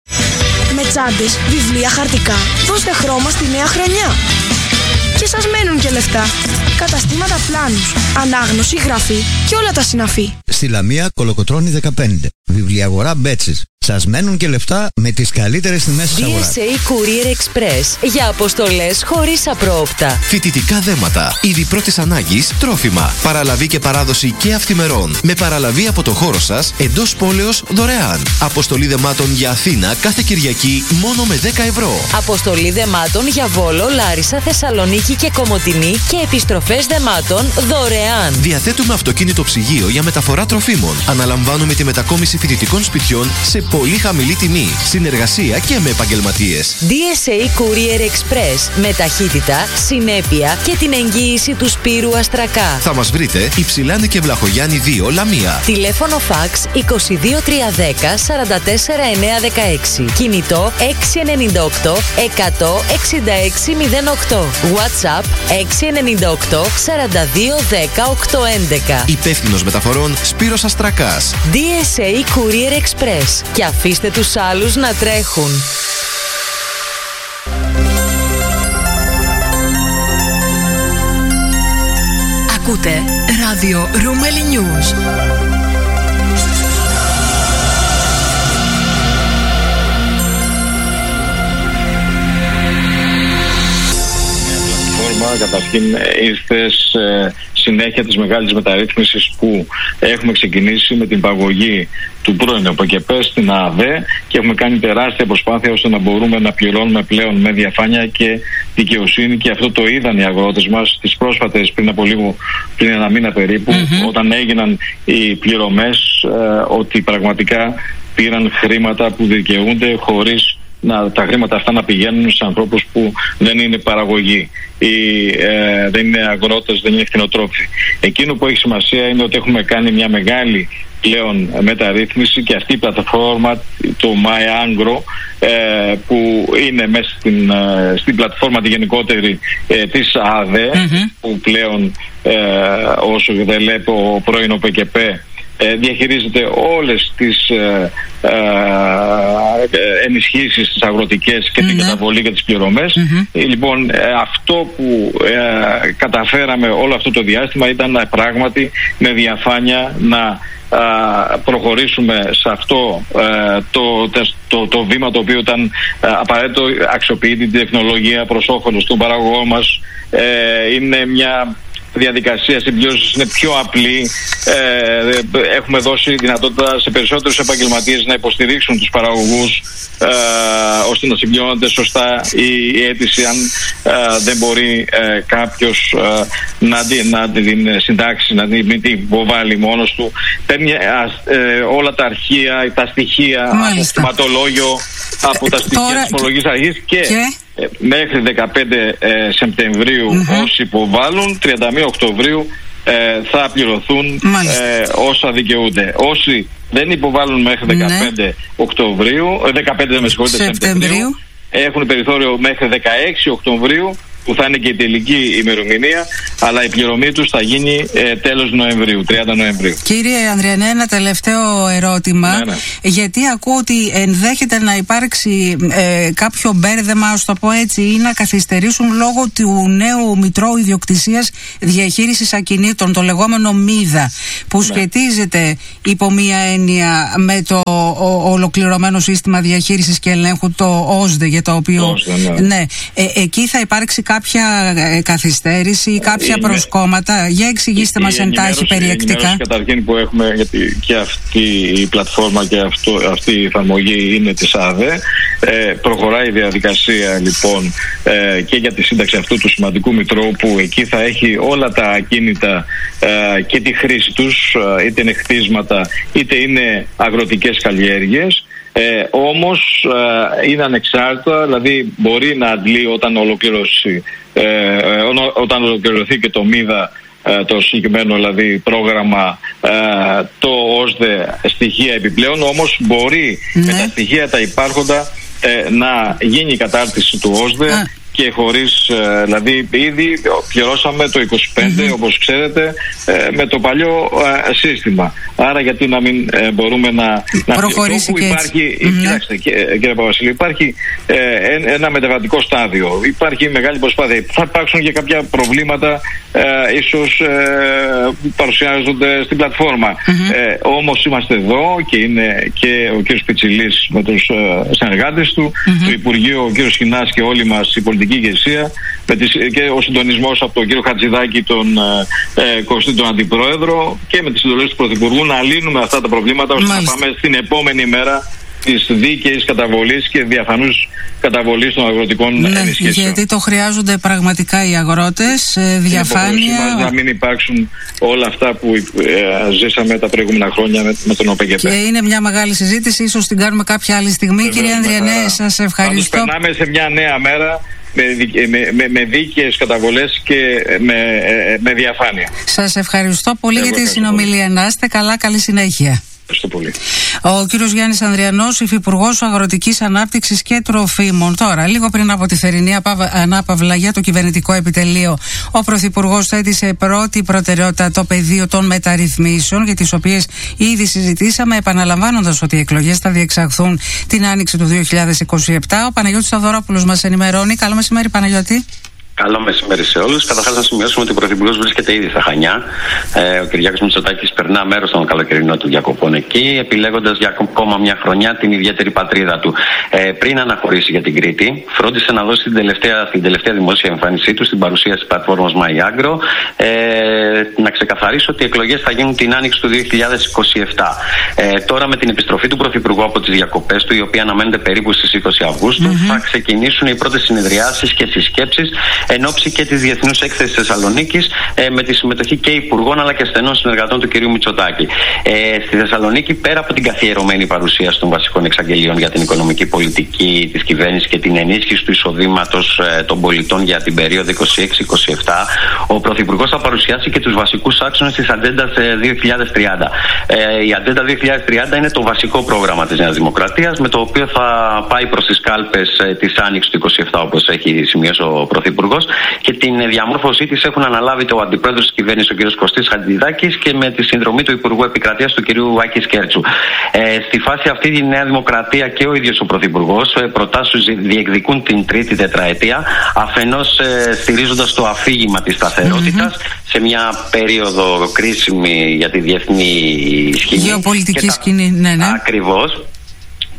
Με τσάντες, βιβλία, χαρτικά, δώστε χρώμα στη νέα χρονιά. Και σας μένουν και λεφτά. Καταστήματα Πλάνους, ανάγνωση, γραφή και όλα τα συναφή. Στη Λαμία Κολοκοτρώνη δεκαπέντε. Βιβλιαγορά Μπέτσης. Σας μένουν και λεφτά με τις καλύτερες τιμές της αγοράς. ντι ες έι Courier Express για αποστολές χωρίς απρόοπτα. Φοιτητικά δέματα, είδη πρώτης ανάγκης, τρόφιμα, παραλαβή και παράδοση και αυθημερών. Με παραλαβή από το χώρο σας εντός πόλεως δωρεάν. Αποστολή δεμάτων για Αθήνα κάθε Κυριακή μόνο με δέκα ευρώ. Αποστολή δεμάτων για Βόλο, Λάρισα, Θεσσαλονίκη και Κομοτηνή και επιστροφές δεμάτων δωρεάν. Διαθέτουμε αυτοκίνητο ψυγείο για μεταφορά τροφίμων. Αναλαμβάνουμε τη μετακόμιση φοιτητικών σπιτιών σε πολύ χαμηλή τιμή, συνεργασία και με επαγγελματίες. ντι ες έι Courier Express με ταχύτητα, συνέπεια και την εγγύηση του Σπύρου Αστρακά. Θα μας βρείτε Υψηλάνη και Βλαχογιάννη δύο, Λαμία. Τηλέφωνο φαξ είκοσι δύο τριακόσια δέκα σαράντα τέσσερα εννιακόσια δεκαέξι. Κινητό έξι εννιά οκτώ εκατό εξήντα έξι μηδέν οκτώ. WhatsApp έξι εννιά οκτώ σαράντα δύο δέκα οκτακόσια έντεκα. Υπεύθυνος μεταφορών Σπύρος Αστρακάς. ντι ες έι Courier Express. Και αφήστε τους άλλους να τρέχουν. Ακούτε ράδιο Ρούμελι News. Καταρχήν ήρθε σε συνέχεια της μεγάλης μεταρρύθμισης που έχουμε ξεκινήσει με την παγωγή του πρώην ΟΠΕΚΕΠΕ στην ΑΔΕ και έχουμε κάνει τεράστια προσπάθεια ώστε να μπορούμε να πληρώνουμε πλέον με διαφάνεια και δικαιοσύνη, και αυτό το είδαν οι αγρότες μας τις πρόσφατες, πριν από λίγο, πριν ένα μήνα περίπου, mm-hmm. όταν έγιναν οι πληρωμές, ε, ότι πραγματικά πήραν χρήματα που δικαιούνται χωρίς να, τα χρήματα αυτά να πηγαίνουν σε ανθρώπους που δεν είναι παραγωγοί ή ε, δεν είναι αγρότες, δεν είναι κτηνοτρόφοι. Εκείνο που έχει σημασία είναι ότι έχουμε κάνει μια μεγάλη πλέον μεταρρύθμιση, και αυτή η πλατφόρμα, το MyAgro, ε, που είναι μέσα στην, ε, στην πλατφόρμα τη γενικότερη ε, της ΑΔΕ, mm-hmm. που πλέον ε, όσο δεν λέει ο πρώην ΟΠΕΚΕΠΕ διαχειρίζεται όλες τις ε, ε, ενισχύσεις τις αγροτικές και mm-hmm. την καταβολή και τις πληρωμές. Mm-hmm. Λοιπόν, ε, αυτό που ε, καταφέραμε όλο αυτό το διάστημα ήταν πράγματι με διαφάνεια να ε, προχωρήσουμε σε αυτό ε, το, το, το βήμα το οποίο ήταν ε, απαραίτητο, αξιοποιεί την τεχνολογία προς όφελος των παραγωγών μας. Ε, είναι μια διαδικασία συμπλήρωσης, είναι πιο απλή. Ε, έχουμε δώσει δυνατότητα σε περισσότερους επαγγελματίες να υποστηρίξουν τους παραγωγούς ε, ώστε να σημειώνεται σωστά η αίτηση, αν ε, δεν μπορεί ε, κάποιος ε, να, να την συντάξει, να την, την υποβάλει μόνος του. Παίρνει ε, ε, όλα τα αρχεία, τα στοιχεία, μάλιστα, από το κτηματολόγιο, από τα στοιχεία Τώρα... της φορολογικής αρχής και... και... μέχρι δεκαπέντε Σεπτεμβρίου mm-hmm. όσοι υποβάλλουν, τριάντα μία Οκτωβρίου ε, θα πληρωθούν ε, όσα δικαιούνται. Όσοι δεν υποβάλλουν μέχρι δεκαπέντε ναι. Οκτωβρίου, δεκαπέντε με συγχωρείτε, Σεπτεμβρίου, έχουν περιθώριο μέχρι δεκαέξι Οκτωβρίου, που θα είναι και η τελική ημερομηνία, αλλά η πληρωμή τους θα γίνει ε, τέλος Νοεμβρίου, τριάντα Νοεμβρίου. Κύριε Ανδριανέ, ένα τελευταίο ερώτημα. Ναι, ναι. Γιατί ακούω ότι ενδέχεται να υπάρξει ε, κάποιο μπέρδεμα, ας το πω έτσι, ή να καθυστερήσουν λόγω του νέου Μητρώου Ιδιοκτησίας Διαχείρισης Ακινήτων, το λεγόμενο ΜΙΔΑ, που ναι. σχετίζεται υπό μία έννοια με το ο, ολοκληρωμένο σύστημα διαχείρισης και ελέγχου, το ΟΣΔΕ, για το οποίο. Όσδε, ναι. Ναι, ε, εκεί θα υπάρξει κάποια καθυστέρηση ή κάποια είναι, προσκόμματα. Για εξηγήστε η, μας η εντάχει περιεκτικά. Η ενημέρωση καταρχήν που έχουμε, γιατί και αυτή η πλατφόρμα και αυτό, αυτή η εφαρμογή είναι της ΑΔΕ, ε, προχωράει η διαδικασία λοιπόν ε, και για τη σύνταξη αυτού του σημαντικού μητρώου, που εκεί θα έχει όλα τα ακίνητα ε, και τη χρήση τους, ε, είτε είναι κτίσματα είτε είναι αγροτικές καλλιέργειες. Ε, όμως ε, είναι ανεξάρτητα, δηλαδή μπορεί να αντλεί όταν ολοκληρώσει, ε, όταν ολοκληρωθεί και το ΜΙΔΑ, ε, το συγκεκριμένο δηλαδή πρόγραμμα, ε, το ΟΣΔΕ, στοιχεία επιπλέον. Όμως μπορεί ναι. με τα στοιχεία τα υπάρχοντα ε, να γίνει η κατάρτιση του ΟΣΔΕ. Α. Και χωρίς, δηλαδή ήδη πληρώσαμε το είκοσι πέντε mm-hmm. όπως ξέρετε, με το παλιό ε, σύστημα. Άρα γιατί να μην ε, μπορούμε να, να προχωρήσει και υπάρχει, mm-hmm. Κοιτάξτε κύριε Παπασίλη, υπάρχει ε, ένα μεταβατικό στάδιο, υπάρχει μεγάλη προσπάθεια. Θα υπάρξουν και κάποια προβλήματα ε, ίσως ε, που παρουσιάζονται στην πλατφόρμα. Mm-hmm. Ε, όμως είμαστε εδώ και είναι και ο κύριος Πιτσιλής με τους ε, συνεργάτες του, mm-hmm. το Υπουργείο, ο κύριος Χινάς και όλοι μας οι πολιτικοί ηγεσία, με τις, και ο συντονισμός από τον κύριο Χατζηδάκη, τον ε, Κωστή, τον Αντιπρόεδρο, και με τις συντολές του Πρωθυπουργού να λύνουμε αυτά τα προβλήματα, ώστε Μάλιστα. να πάμε στην επόμενη μέρα της δίκαιης καταβολής και διαφανούς καταβολής των αγροτικών ναι, ενισχύσεων. Γιατί το χρειάζονται πραγματικά οι αγρότες, διαφάνεια. Μας, να μην υπάρξουν όλα αυτά που ε, ζήσαμε τα προηγούμενα χρόνια με, με τον ΟΠΕΚΕΠ. Και είναι μια μεγάλη συζήτηση, ίσως την κάνουμε κάποια άλλη στιγμή. Βεβαίως, κύριε Ανδριανέ, σας ευχαριστώ. Πάντως περνάμε σε μια νέα μέρα με, με, με, με δίκαιες καταβολές και με, με διαφάνεια. Σας ευχαριστώ πολύ Εγώ για τη συνομιλία. Να είστε καλά, καλή συνέχεια. Πολύ. Ο κύριος Γιάννης Ανδριανός, Υφυπουργός Αγροτικής Ανάπτυξης και Τροφίμων. Τώρα, λίγο πριν από τη θερινή ανάπαυλα για το κυβερνητικό επιτελείο, ο Πρωθυπουργός θέτει σε πρώτη προτεραιότητα το πεδίο των μεταρρυθμίσεων, για τις οποίες ήδη συζητήσαμε, επαναλαμβάνοντας ότι οι εκλογές θα διεξαχθούν την άνοιξη του δύο χιλιάδες είκοσι επτά. Ο Παναγιώτης Σταυρόπουλος μας ενημερώνει. Καλό μεσημέρι, Παναγιώτη. Καλό μεσημέρι σε όλους. Καταρχάς, να σημειώσουμε ότι ο Πρωθυπουργός βρίσκεται ήδη στα Χανιά. Ε, ο Κυριάκος Μητσοτάκης περνά μέρος των καλοκαιρινών του διακοπών εκεί, επιλέγοντας για ακόμα μια χρονιά την ιδιαίτερη πατρίδα του. Ε, πριν αναχωρήσει για την Κρήτη, φρόντισε να δώσει την τελευταία, την τελευταία δημόσια εμφάνισή του στην παρουσίαση της πλατφόρμας MyAgro, ε, να ξεκαθαρίσει ότι οι εκλογές θα γίνουν την άνοιξη του δύο χιλιάδες είκοσι επτά. Ε, τώρα, με την επιστροφή του Πρωθυπουργού από τις διακοπές του, η οποία αναμένεται περίπου στις είκοσι Αυγούστου, mm-hmm. θα ξεκινήσουν οι πρώτες συνεδριάσεις και συσκέψεις εν ώψη και της Διεθνούς Έκθεσης Θεσσαλονίκης, ε, με τη συμμετοχή και υπουργών αλλά και στενών συνεργατών του κ. Μητσοτάκη. Ε, στη Θεσσαλονίκη, πέρα από την καθιερωμένη παρουσίαση των βασικών εξαγγελίων για την οικονομική πολιτική της κυβέρνησης και την ενίσχυση του εισοδήματος ε, των πολιτών για την περίοδο είκοσι έξι είκοσι επτά, ο Πρωθυπουργός θα παρουσιάσει και τους βασικούς άξονες της Ατζέντας ε, δύο χιλιάδες τριάντα. Ε, η Ατζέντα δύο χιλιάδες τριάντα είναι το βασικό πρόγραμμα της Νέας Δημοκρατίας, με το οποίο θα πάει προς τις κάλπες ε, της άνοιξης του είκοσι επτά, όπως έχει σημειώσει ο Πρωθυπουργός. Και την διαμόρφωσή της έχουν αναλάβει το αντιπρόεδρος της κυβέρνησης, ο κ. Κωστής Χατζηδάκης, και με τη συνδρομή του Υπουργού Επικρατείας, του κ. Άκη Σκέρτσου. Ε, στη φάση αυτή, η Νέα Δημοκρατία και ο ίδιος ο Πρωθυπουργός ε, προτάσεις διεκδικούν την τρίτη τετραετία, αφενός ε, στηρίζοντας το αφήγημα της σταθερότητας mm-hmm. σε μια περίοδο κρίσιμη για τη διεθνή σκηνή. Γεωπολιτική τα... σκηνή, ναι, ναι. Ακριβώς.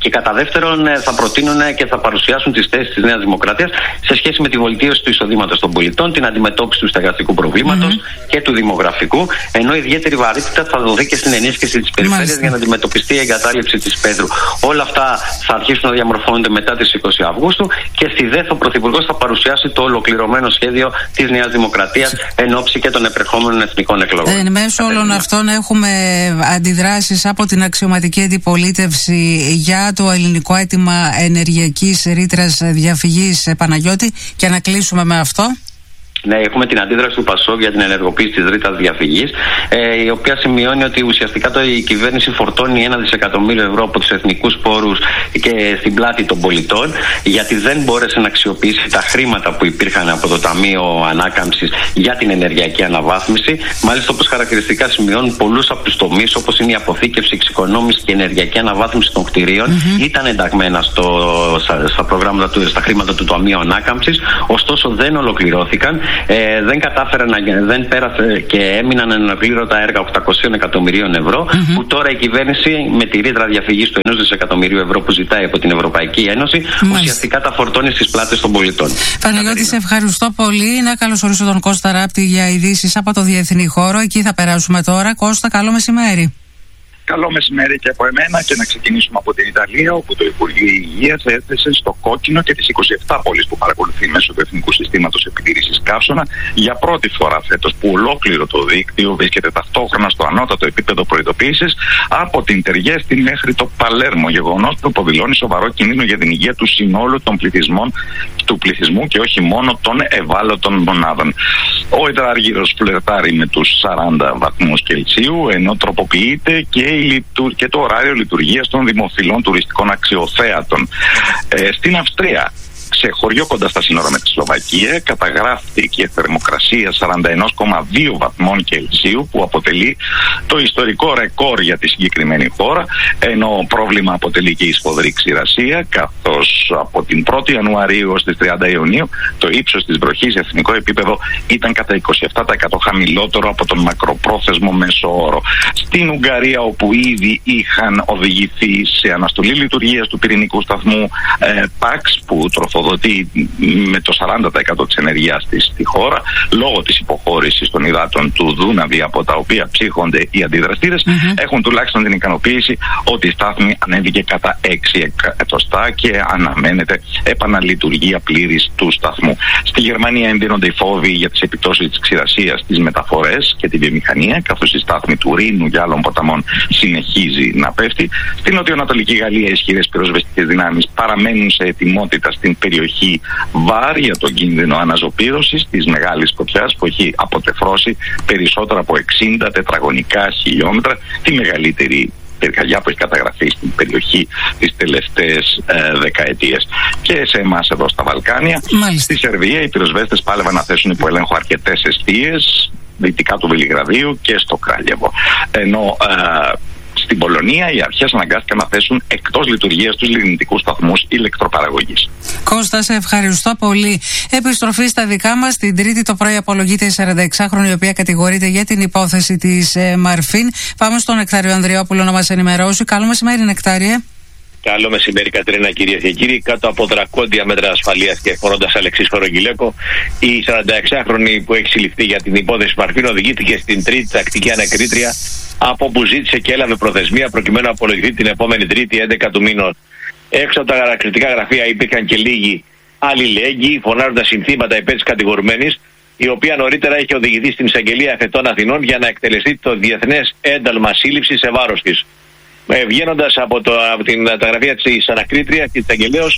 Και κατά δεύτερον, θα προτείνουν και θα παρουσιάσουν τις θέσεις της Νέας Δημοκρατίας σε σχέση με τη βελτίωση του εισοδήματος των πολιτών, την αντιμετώπιση του στεγαστικού προβλήματος mm-hmm. και του δημογραφικού, ενώ ιδιαίτερη βαρύτητα θα δοθεί και στην ενίσχυση της περιφέρειας για να αντιμετωπιστεί η εγκατάλειψη της Πέδρου. Όλα αυτά θα αρχίσουν να διαμορφώνονται μετά τις είκοσι Αυγούστου και στη ΔΕΘ ο Πρωθυπουργός θα παρουσιάσει το ολοκληρωμένο σχέδιο της Νέας Δημοκρατίας εν ώψη και των επερχόμενων εθνικών εκλογών. Εν μέσω όλων αυτών έχουμε αντιδράσεις από την αξιωματική αντιπολίτευση για το ελληνικό αίτημα ενεργειακής ρήτρας διαφυγής, Παναγιώτη, και να κλείσουμε με αυτό. Ναι, έχουμε την αντίδραση του ΠΑΣΟΚ για την ενεργοποίηση της ρήτρας διαφυγής, ε, η οποία σημειώνει ότι ουσιαστικά το, η κυβέρνηση φορτώνει ένα δισεκατομμύριο ευρώ από τους εθνικούς πόρους και στην πλάτη των πολιτών, γιατί δεν μπόρεσε να αξιοποιήσει τα χρήματα που υπήρχαν από το Ταμείο Ανάκαμψης για την ενεργειακή αναβάθμιση. Μάλιστα, όπως χαρακτηριστικά σημειώνουν, πολλούς από τους τομείς, όπως είναι η αποθήκευση, η εξοικονόμηση και η ενεργειακή αναβάθμιση των κτηρίων, mm-hmm. ήταν ενταγμένα στο, στα, στα, προγράμματα του, στα χρήματα του Ταμείου Ανάκαμψης, ωστόσο δεν ολοκληρώθηκαν. Ε, δεν κατάφεραν να, δεν πέρασε και έμειναν αναπλήρωτα έργα οκτακόσια εκατομμυρίων ευρώ, mm-hmm. που τώρα η κυβέρνηση με τη ρήτρα διαφυγής του ενός δισεκατομμυρίου ευρώ που ζητάει από την Ευρωπαϊκή Ένωση, Μάλιστα. ουσιαστικά τα φορτώνει στις πλάτες των πολιτών. Παναγιώτη, σε ευχαριστώ πολύ. Να καλωσορίσω τον Κώστα Ράπτη για ειδήσεις από το διεθνή χώρο. Εκεί θα περάσουμε τώρα. Κώστα, καλό μεσημέρι. Καλό μεσημέρι και από εμένα, και να ξεκινήσουμε από την Ιταλία, όπου το Υπουργείο Υγείας έθεσε στο κόκκινο και τις είκοσι επτά πόλεις που παρακολουθεί μέσω του Εθνικού Συστήματος Επιτήρησης Καύσωνα για πρώτη φορά φέτος, που ολόκληρο το δίκτυο βρίσκεται ταυτόχρονα στο ανώτατο επίπεδο προειδοποίησης από την Τεργέστη μέχρι το Παλέρμο, γεγονός που υποδηλώνει σοβαρό κίνδυνο για την υγεία του συνόλου των πληθυσμών, του πληθυσμού και όχι μόνο των ευάλωτων μονάδων. Ο υδράργυρος φλερτάρει με τους σαράντα βαθμούς Κελσίου, ενώ τροποποιείται και και το ωράριο λειτουργίας των δημοφιλών τουριστικών αξιοθέατων. Ε, στην Αυστρία, σε χωριό κοντά στα σύνορα με τη Σλοβακία, καταγράφηκε θερμοκρασία σαράντα ένα κόμμα δύο βαθμών Κελσίου, που αποτελεί το ιστορικό ρεκόρ για τη συγκεκριμένη χώρα, ενώ πρόβλημα αποτελεί και η σφοδρή ξηρασία, καθώς από την πρώτη Ιανουαρίου ως τις τριάντα Ιουνίου το ύψος της βροχής σε εθνικό επίπεδο ήταν κατά είκοσι επτά τοις εκατό χαμηλότερο από τον μακροπρόθεσμο μέσο όρο. Στην Ουγγαρία, όπου ήδη είχαν οδηγηθεί σε αναστολή λειτουργίας του πυρηνικού σταθμού ε, ΠΑΞ, που τροφοδοτεί με το σαράντα τοις εκατό της ενέργειάς της στη χώρα, λόγω της υποχώρησης των υδάτων του Δούναβη, από τα οποία ψύχονται οι αντιδραστήρες, mm-hmm. έχουν τουλάχιστον την ικανοποίηση ότι η στάθμη ανέβηκε κατά έξι εκατοστά και αναμένεται επαναλειτουργία πλήρης του σταθμού. Στη Γερμανία εντείνονται οι φόβοι για τις επιπτώσεις της ξηρασίας στις μεταφορές και τη βιομηχανία, καθώς η στάθμη του Ρήνου και άλλων ποταμών συνεχίζει να πέφτει. Στην νοτιοανατολική Γαλλία, ισχυρές πυροσβεστικές δυνάμεις παραμένουν σε ετοιμότητα στην περιοχή Βάρ για τον κίνδυνο αναζωπήρωσης της μεγάλης φωτιάς, που έχει αποτεφρώσει περισσότερα από εξήντα τετραγωνικά χιλιόμετρα, τη μεγαλύτερη πυρκαγιά που έχει καταγραφεί στην περιοχή τις τελευταίες ε, δεκαετίες. Και σε εμάς εδώ στα Βαλκάνια, Μάλιστα. στη Σερβία, οι πυροσβέστες πάλευαν να θέσουν υπό έλεγχο αρκετές εστίες δυτικά του Βελιγραδίου και στο Κράλιεβο. Ενώ ε, στην Πολωνία οι αρχές αναγκάστηκαν να θέσουν εκτός λειτουργίας τους λιγνητικούς σταθμούς ηλεκτροπαραγωγής. Κώστα, σε ευχαριστώ πολύ. Επιστροφή στα δικά μας. Την Τρίτη το πρωί απολογείται η σαρανταεξάχρονη, η οποία κατηγορείται για την υπόθεση της ε, Μαρφίν. Πάμε στον Νεκτάριο Ανδριόπουλο να μας ενημερώσει. Καλό μεσημέρι, Νεκτάριε. Καλό μεσημέρι, Κατερίνα, κυρίες και κύριοι. Κάτω από δρακόντια μέτρα ασφαλείας και φορώντας Αλεξής Φορογγυλέκο, η σαρανταεξάχρονη που έχει συλληφθεί για την υπόθεση Μαρφίν οδηγήθηκε στην τρίτη τακτική ανακρίτρια, από όπου ζήτησε και έλαβε προθεσμία προκειμένου να απολογηθεί την επόμενη Τρίτη, έντεκα του μήνου. Έξω από τα ανακριτικά γραφεία υπήρχαν και λίγοι αλληλέγγυοι, φωνάζοντας συνθήματα υπέρ της κατηγορουμένης, η οποία νωρίτερα είχε οδηγηθεί στην εισαγγελία Εφετών Αθηνών για να εκτελεστεί το διεθνές ένταλμα σύλληψης σε βάρος της. Βγαίνοντας από, το, από την, τα γραφεία της ανακρίτριας και της αγγελέως,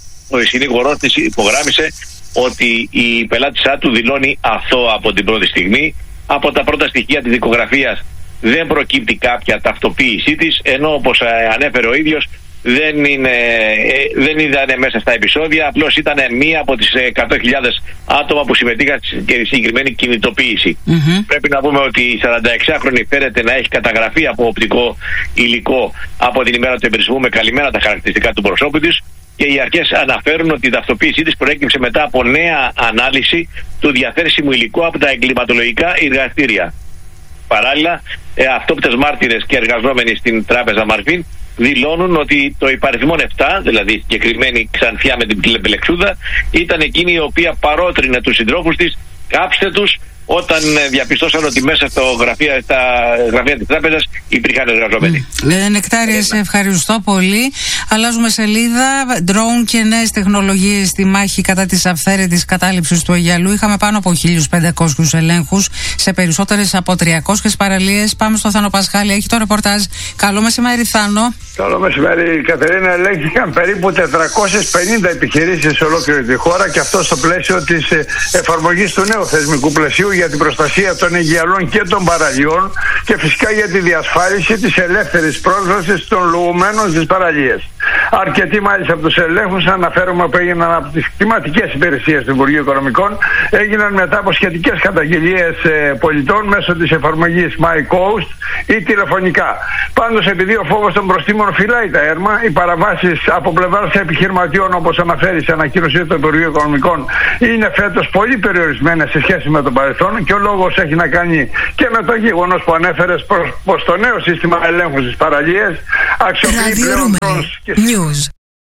ο συνήγορός της υπογράμμισε ότι η πελάτησά του δηλώνει αθώα από την πρώτη στιγμή. Από τα πρώτα στοιχεία της δικογραφίας δεν προκύπτει κάποια ταυτοποίησή της, ενώ όπως ανέφερε ο ίδιος δεν, είναι, δεν ήταν μέσα στα επεισόδια, απλώς ήταν μία από τις εκατό χιλιάδες άτομα που συμμετείχαν στη συγκεκριμένη κινητοποίηση. Mm-hmm. Πρέπει να πούμε ότι η σαρανταεξάχρονη φέρεται να έχει καταγραφεί από οπτικό υλικό από την ημέρα του εμπρισμού με καλυμμένα τα χαρακτηριστικά του προσώπου της, και οι αρχές αναφέρουν ότι η ταυτοποίησή της προέκυψε μετά από νέα ανάλυση του διαθέσιμου υλικού από τα εγκληματολογικά εργαστήρια. Παράλληλα, ε, αυτόπτες μάρτυρες και εργαζόμενοι στην τράπεζα Μαρφίν δηλώνουν ότι το υπαριθμόν επτά, δηλαδή η συγκεκριμένη Ξανθιά με την Πελεξούδα, ήταν εκείνη η οποία παρότρινε τους συντρόφους της, κάψτε τους, όταν διαπιστώσαν ότι μέσα στο γραφεία, στα γραφεία της τράπεζας υπήρχαν εργαζόμενοι. Mm. Νεκτάρια, σε ευχαριστώ πολύ. Αλλάζουμε σελίδα. Drone και νέες τεχνολογίες στη μάχη κατά της αυθαίρετης κατάληψης του Αιγιαλού. Είχαμε πάνω από χίλιους πεντακόσιους ελέγχους σε περισσότερες από τριακόσιες παραλίες. Πάμε στο Θάνο Πασχάλη. Έχει το ρεπορτάζ. Καλό μεσημέρι, Θάνο. Καλό μεσημέρι, Κατερίνα. Ελέγχθηκαν περίπου τετρακόσιες πενήντα επιχειρήσεις σε ολόκληρη τη χώρα, και αυτό στο πλαίσιο της εφαρμογής του νέου θεσμικού πλαισίου για την προστασία των Αιγιαλών και των παραλιών, και φυσικά για τη διασφάλιση της ελεύθερης πρόσβασης των λουγουμένων στις παραλίες. Αρκετοί μάλιστα από τους ελέγχους, αναφέρομαι, που έγιναν από τις κλιματικές υπηρεσίες του Υπουργείου Οικονομικών, έγιναν μετά από σχετικές καταγγελίες ε, πολιτών μέσω της εφαρμογής My Coast ή τηλεφωνικά. Πάντως, επειδή ο φόβος των προστήμων φυλάει τα έρμα, οι παραβάσεις από πλευράς επιχειρηματιών, όπως αναφέρει σε ανακοίνωση του Υπουργείου Οικονομικών, είναι φέτος πολύ περιορισμένες σε σχέση με το παρελθόν, και ο λόγος έχει να κάνει και με το γεγονός που ανέφερες, πως το νέο σύστημα ελέγχου στις παραλίες αξιοποιεί πλέον News.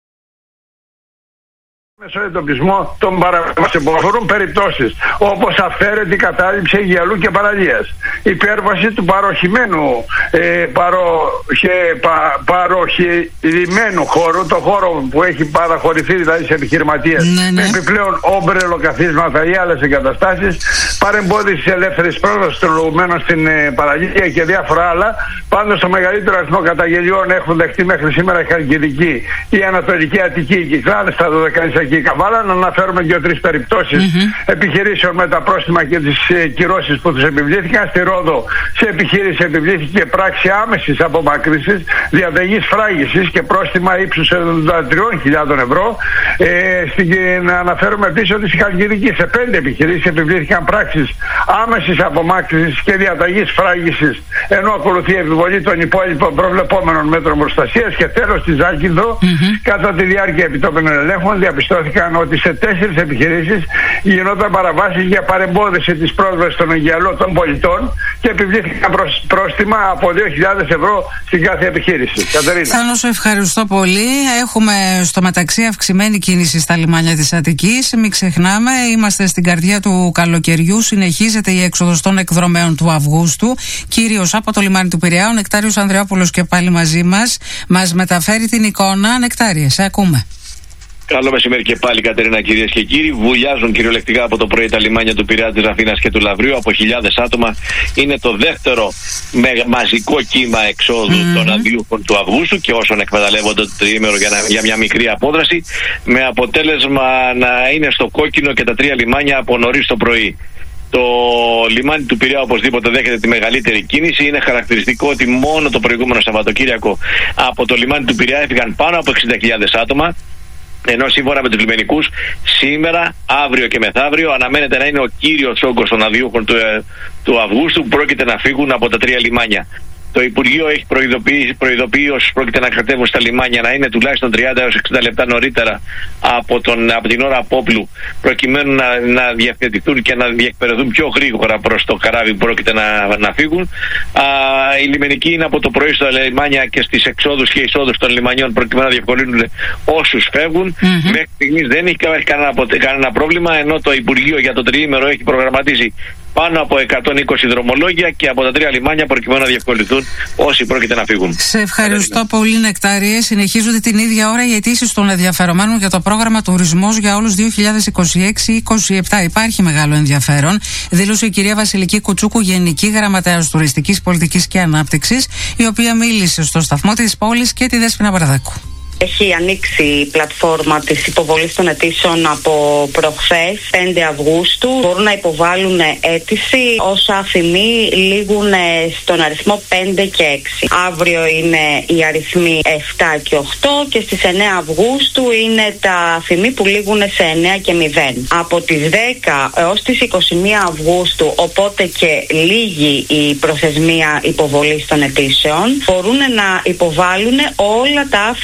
Μέσω εντοπισμό των παραβάσεων που αφορούν περιπτώσεις όπως αυθαίρετη κατάληψη Αιγιαλού και παραλίες, υπέρβαση του παροχημένου ε, παροχε, πα, παροχημένου χώρου, το χώρο που έχει παραχωρηθεί δηλαδή σε επιχειρηματίες, ναι, ναι. επιπλέον όμπρελο καθίσματα ή άλλες εγκαταστάσεις, παρεμπόδιση της ελεύθερης πρόσβασης των λογουμένων στην ε, παραλία και διάφορα άλλα. Πάντως, το μεγαλύτερο αριθμό καταγγελιών έχουν δεχτεί μέχρι σήμερα η Χαλκιδική, η Ανατολική Αττική, η Κυκλάδες, τα Δωδεκανήσια και η Καβάλα. Να αναφέρουμε δύο-τρεις περιπτώσεις mm-hmm. επιχειρήσεων με τα πρόστιμα και τις ε, κυρώσεις που τους επιβλήθηκαν. Στη Ρόδο, σε επιχείρηση επιβλήθηκε πράξη άμεσης απομάκρυνσης, διαταγής φράγησης και πρόστιμα ύψους εβδομήντα τρεις χιλιάδες ευρώ. Ε, στην, να αναφέρουμε επίσης ότι στη Χαλκιδική, σε πέντε επιχειρήσεις επιβλήθηκαν πράξεις άμεσης απομάκρυνσης και διαταγής φράγησης, ενώ ακολουθεί η επιβολή των υπόλοιπων προβλεπόμενων μέτρων προστασίας. Και τέλος, στη Ζάκυνθο, mm-hmm. κατά τη διάρκεια επιτόπιων ελέγχων, διαπιστώθηκαν ότι σε τέσσερις επιχειρήσεις γινόταν παραβάσεις για παρεμπόδιση της πρόσβασης των Αιγιαλών των πολιτών και επιβλήθηκαν πρόστιμα από δύο χιλιάδες ευρώ στην κάθε επιχείρηση. Κατερίνα. Θάνο, σου ευχαριστώ πολύ. Έχουμε στο μεταξύ αυξημένη κίνηση στα λιμάνια της Αττικής. Μην ξεχνάμε, είμαστε στην καρδιά του καλοκαιριού. Συνεχίζεται η έξοδος των εκδρομέων του Αυγούστου, κυρίως από το λιμάνι του Πειραιά. Ο Νεκτάριος Ανδριόπουλος και πάλι μαζί μας μας μεταφέρει την εικόνα. Νεκτάριε, σε ακούμε. Καλό μεσημέρι και πάλι, Κατερίνα, κυρίες και κύριοι. Βουλιάζουν κυριολεκτικά από το πρωί τα λιμάνια του Πειραιά, της Αθήνας και του Λαυρίου από χιλιάδες άτομα. Είναι το δεύτερο με μαζικό κύμα εξόδου mm-hmm. των αντιούχων του Αυγούστου και όσων εκμεταλλεύονται το τριήμερο για, για μια μικρή απόδραση, με αποτέλεσμα να είναι στο κόκκινο και τα τρία λιμάνια από νωρίς το πρωί. Το λιμάνι του Πειραιά οπωσδήποτε δέχεται τη μεγαλύτερη κίνηση. Είναι χαρακτηριστικό ότι μόνο το προηγούμενο Σαββατοκύριακο από το λιμάνι του Πειραιά έφυγαν πάνω από εξήντα χιλιάδες άτομα. Ενώ σύμφωνα με τους λιμενικούς, σήμερα, αύριο και μεθαύριο αναμένεται να είναι ο κύριος όγκος των αδειούχων του, ε, του Αυγούστου που πρόκειται να φύγουν από τα τρία λιμάνια. Το Υπουργείο έχει προειδοποιήσει, προειδοποιήσει όσους πρόκειται να κατέβουν στα λιμάνια να είναι τουλάχιστον τριάντα έως εξήντα λεπτά νωρίτερα από, τον, από την ώρα απόπλου, προκειμένου να, να διευθετηθούν και να διεκπαιρεθούν πιο γρήγορα προς το καράβι που πρόκειται να, να φύγουν. Α, οι λιμενικοί είναι από το πρωί στα λιμάνια και στις εξόδους και εισόδους των λιμανιών, προκειμένου να διευκολύνουν όσους φεύγουν. Mm-hmm. Μέχρι στιγμής δεν έχει κανένα, κανένα πρόβλημα, ενώ το Υπουργείο για το τριήμερο έχει προγραμματίσει πάνω από εκατόν είκοσι δρομολόγια και από τα τρία λιμάνια προκειμένου να διευκολυνθούν όσοι πρόκειται να φύγουν. Σε ευχαριστώ πολύ, Νεκτάριε. Συνεχίζονται την ίδια ώρα οι αιτήσεις των ενδιαφερομένων για το πρόγραμμα Τουρισμός για όλους δύο χιλιάδες είκοσι έξι είκοσι επτά. Υπάρχει μεγάλο ενδιαφέρον, δήλωσε η κυρία Βασιλική Κουτσούκου, Γενική Γραμματέας Τουριστικής Πολιτικής και Ανάπτυξης, η οποία μίλησε στο σταθμό της πόλης και τη Δέσποινα Βραδάκου. Έχει ανοίξει η πλατφόρμα της υποβολής των αιτήσεων από προχθές, πέντε Αυγούστου. Μπορούν να υποβάλουν αίτηση όσα αφημοί λήγουν στον αριθμό πέντε και έξι. Αύριο είναι οι αριθμοί επτά και οκτώ και στις εννέα Αυγούστου είναι τα αφημοί που λήγουν σε εννέα και μηδέν. Από τις δέκα έως τις είκοσι μία Αυγούστου, οπότε και λίγη η προθεσμία υποβολής των αιτήσεων, μπορούν να υποβάλουν όλα τα αφημοί. Το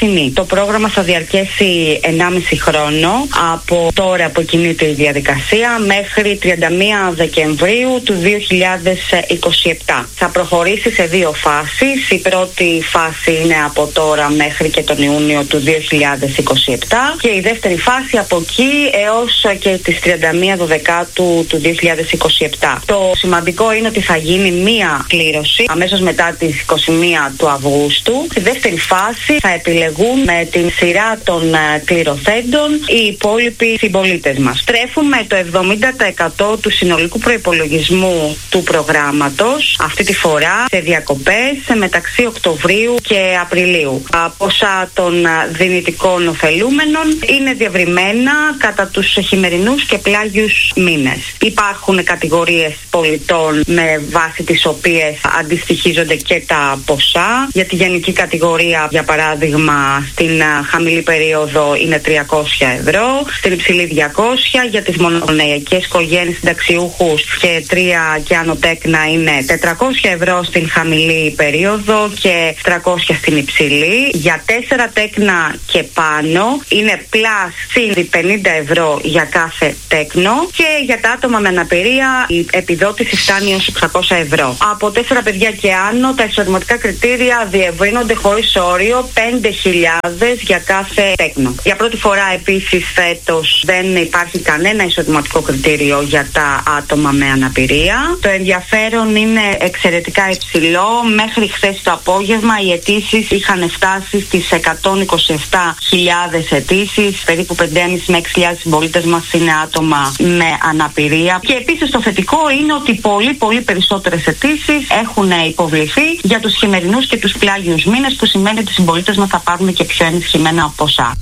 το πρόγραμμα θα διαρκέσει ενάμιση χρόνο από τώρα που κινείται η διαδικασία μέχρι τριάντα μία Δεκεμβρίου του δύο χιλιάδες είκοσι επτά. Θα προχωρήσει σε δύο φάσεις. Η πρώτη φάση είναι από τώρα μέχρι και τον Ιούνιο του δύο χιλιάδες είκοσι επτά και η δεύτερη φάση από εκεί έως και τις τριάντα μία Δεκεμβρίου του δύο χιλιάδες είκοσι επτά. Το σημαντικό είναι ότι θα γίνει μία κλήρωση αμέσως μετά τις είκοσι μία του Αυγούστου. Στη δεύτερη φάση θα επιλεγούν με την σειρά των κληρωθέντων οι υπόλοιποι συμπολίτες μας. Στρέφουμε το εβδομήντα τοις εκατό του συνολικού προϋπολογισμού του προγράμματος αυτή τη φορά σε διακοπές μεταξύ Οκτωβρίου και Απριλίου. Τα ποσά των δυνητικών ωφελούμενων είναι διευρυμένα κατά τους χειμερινούς και πλάγιους μήνες. Υπάρχουν κατηγορίες πολιτών με βάση τις οποίες αντιστοιχίζονται και τα ποσά. Για τη γενική κατηγορία, για παράδειγμα, στην χαμηλή περίοδο είναι τριακόσια ευρώ, στην υψηλή διακόσια, για τις μονογονεϊκές οικογένειες συνταξιούχους και τρία και άνω τέκνα είναι τετρακόσια ευρώ στην χαμηλή περίοδο και τριακόσια στην υψηλή. Για τέσσερα τέκνα και πάνω είναι πλάς συν πενήντα ευρώ για κάθε τέκνο και για τα άτομα με αναπηρία η επιδότηση φτάνει ως εξακόσια ευρώ. Από τέσσερα παιδιά και άνω τα εισοδηματικά κριτήρια διευρύνονται χωρίς όριο πέντε χιλιάδες για κάθε τέκνο. Για πρώτη φορά επίσης φέτος δεν υπάρχει κανένα εισοδηματικό κριτήριο για τα άτομα με αναπηρία. Το ενδιαφέρον είναι εξαιρετικά υψηλό. Μέχρι χθες το απόγευμα οι αιτήσεις είχαν φτάσει στις εκατόν είκοσι επτά χιλιάδες αιτήσεις. Περίπου πέντε χιλιάδες με έξι χιλιάδες συμπολίτες μας είναι άτομα με αναπηρία. Και επίσης το θετικό είναι ότι πολύ πολύ περισσότερες αιτήσεις έχουν υποβληθεί για τους χειμερινούς και τους πλάγιους μήνες, που σημαίνει ότι οι συμπολίτες μας θα πάρουν και πιο ενισχυμένα ποσά.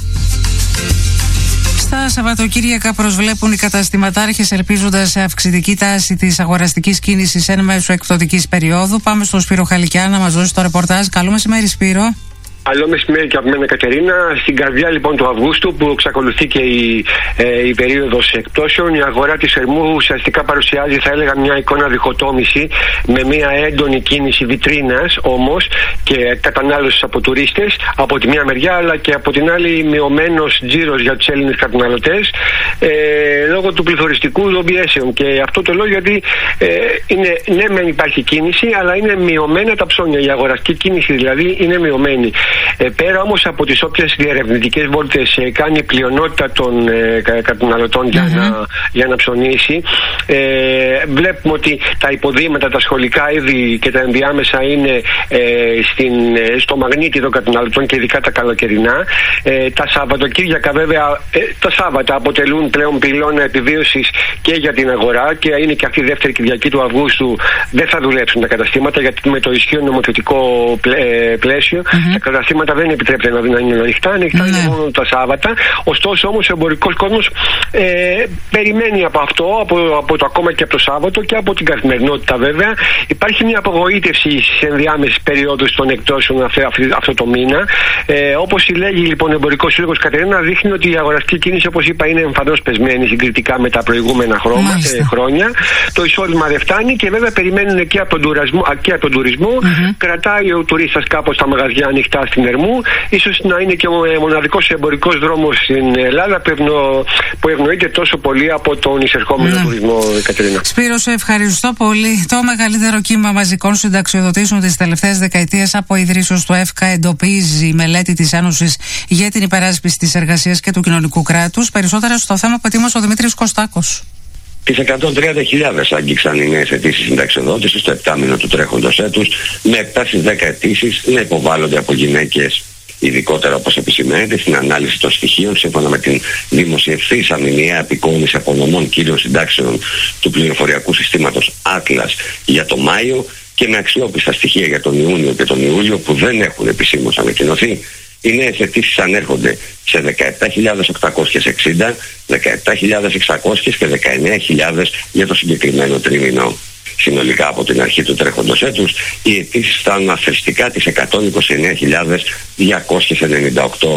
Στα Σαββατοκύριακα προσβλέπουν οι καταστηματάρχες, ελπίζοντας σε αυξητική τάση της αγοραστικής κίνησης εν μέσω εκπτωτικής περίοδου. Πάμε στον Σπύρο Χαλικιά να μας δώσει το ρεπορτάζ. Καλό μεσημέρι, Σπύρο. Καλό μεσημέρι και από μένα, Κατερίνα. Στην καρδιά λοιπόν του Αυγούστου, που εξακολουθεί και η, ε, η περίοδος εκπτώσεων, η αγορά της Ερμού ουσιαστικά παρουσιάζει, θα έλεγα, μια εικόνα διχοτόμηση με μια έντονη κίνηση βιτρίνας όμως και κατανάλωσης από τουρίστες από τη μία μεριά, αλλά και από την άλλη μειωμένος τζίρος για τους Έλληνες καταναλωτές ε, λόγω του πληθωριστικού λομπιέσεων. Και αυτό το λέω γιατί ε, είναι, ναι, μεν υπάρχει κίνηση, αλλά είναι μειωμένα τα ψώνια. Η αγοραστική κίνηση δηλαδή είναι μειωμένη. Ε, πέρα όμως από τις όποιες διερευνητικές βόλτες ε, κάνει η πλειονότητα των ε, καταναλωτών για, mm-hmm. να, για να ψωνίσει, ε, βλέπουμε ότι τα υποδήματα, τα σχολικά είδη και τα ενδιάμεσα είναι ε, στην, ε, στο μαγνήτη των καταναλωτών και ειδικά τα καλοκαιρινά. Ε, τα Σαββατοκύριακα βέβαια, ε, τα Σάββατα αποτελούν πλέον πυλώνα επιβίωσης και για την αγορά και είναι και αυτή η δεύτερη Κυριακή του Αυγούστου δεν θα δουλέψουν τα καταστήματα, γιατί με το ισχύον νομοθετικό πλαίσιο πλαίσιο mm-hmm. τα καταστήματα δεν επιτρέπεται να, να είναι ανοιχτά, ανοιχτά είναι μόνο τα Σάββατα. Ωστόσο όμως ο εμπορικός κόσμος ε, περιμένει από αυτό, από, από το ακόμα και από το Σάββατο και από την καθημερινότητα βέβαια. Υπάρχει μια απογοήτευση στις ενδιάμεσες περιόδους των εκτόσεων αυτό, αυτό το μήνα. Ε, όπως συλλέγει λοιπόν ο Εμπορικός Σύλλογος, Κατερίνα, δείχνει ότι η αγοραστική κίνηση, όπως είπα, είναι εμφανώς πεσμένη συγκριτικά με τα προηγούμενα χρώμα, ε, χρόνια. Το εισόδημα δεν φτάνει και βέβαια περιμένουν και από τον τουρισμό, και από τον τουρισμό. Mm-hmm. Κρατάει ο τουρίστας κάπως τα μαγαζιά ανοιχτά στην Ερμού. Ίσως να είναι και ο μοναδικός εμπορικός δρόμος στην Ελλάδα που, ευνο, που ευνοείται τόσο πολύ από τον εισερχόμενο ναι. τουρισμό, Κατερίνα. Σπύρο, σε ευχαριστώ πολύ. Το μεγαλύτερο κύμα μαζικών συνταξιοδοτήσεων της τελευταίας δεκαετίας από ιδρύσεως του ΕΦΚΑ εντοπίζει η μελέτη της Ένωσης για την υπεράσπιση της εργασίας και του κοινωνικού κράτους. Περισσότερα στο θέμα που ετοίμασε ο Δημήτρης Κωστάκος. Τις εκατόν τριάντα χιλιάδες άγγιξαν οι νέες αιτήσεις συνταξιοδότησης στο επτάμηνο του τρέχοντος έτους, με επτά στις δέκα αιτήσεις να υποβάλλονται από γυναίκες. Ειδικότερα, όπως επισημαίνεται, στην ανάλυση των στοιχείων σύμφωνα με την δημοσιευθήσα μηνιαία απεικόνηση απονομών κύριων συντάξεων του πληροφοριακού συστήματος Atlas για το Μάιο και με αξιόπιστα στοιχεία για τον Ιούνιο και τον Ιούλιο που δεν έχουν επισήμως ανακοινωθεί, οι νέες αιτήσεις ανέρχονται σε δεκαεπτά χιλιάδες οκτακόσιες εξήντα, δεκαεπτά χιλιάδες εξακόσιες και δεκαεννέα χιλιάδες για το συγκεκριμένο τρίμηνο. Συνολικά από την αρχή του τρέχοντος έτους, οι αιτήσεις φτάνουν αθρηστικά τις εκατόν είκοσι εννέα χιλιάδες διακόσιες ενενήντα οκτώ.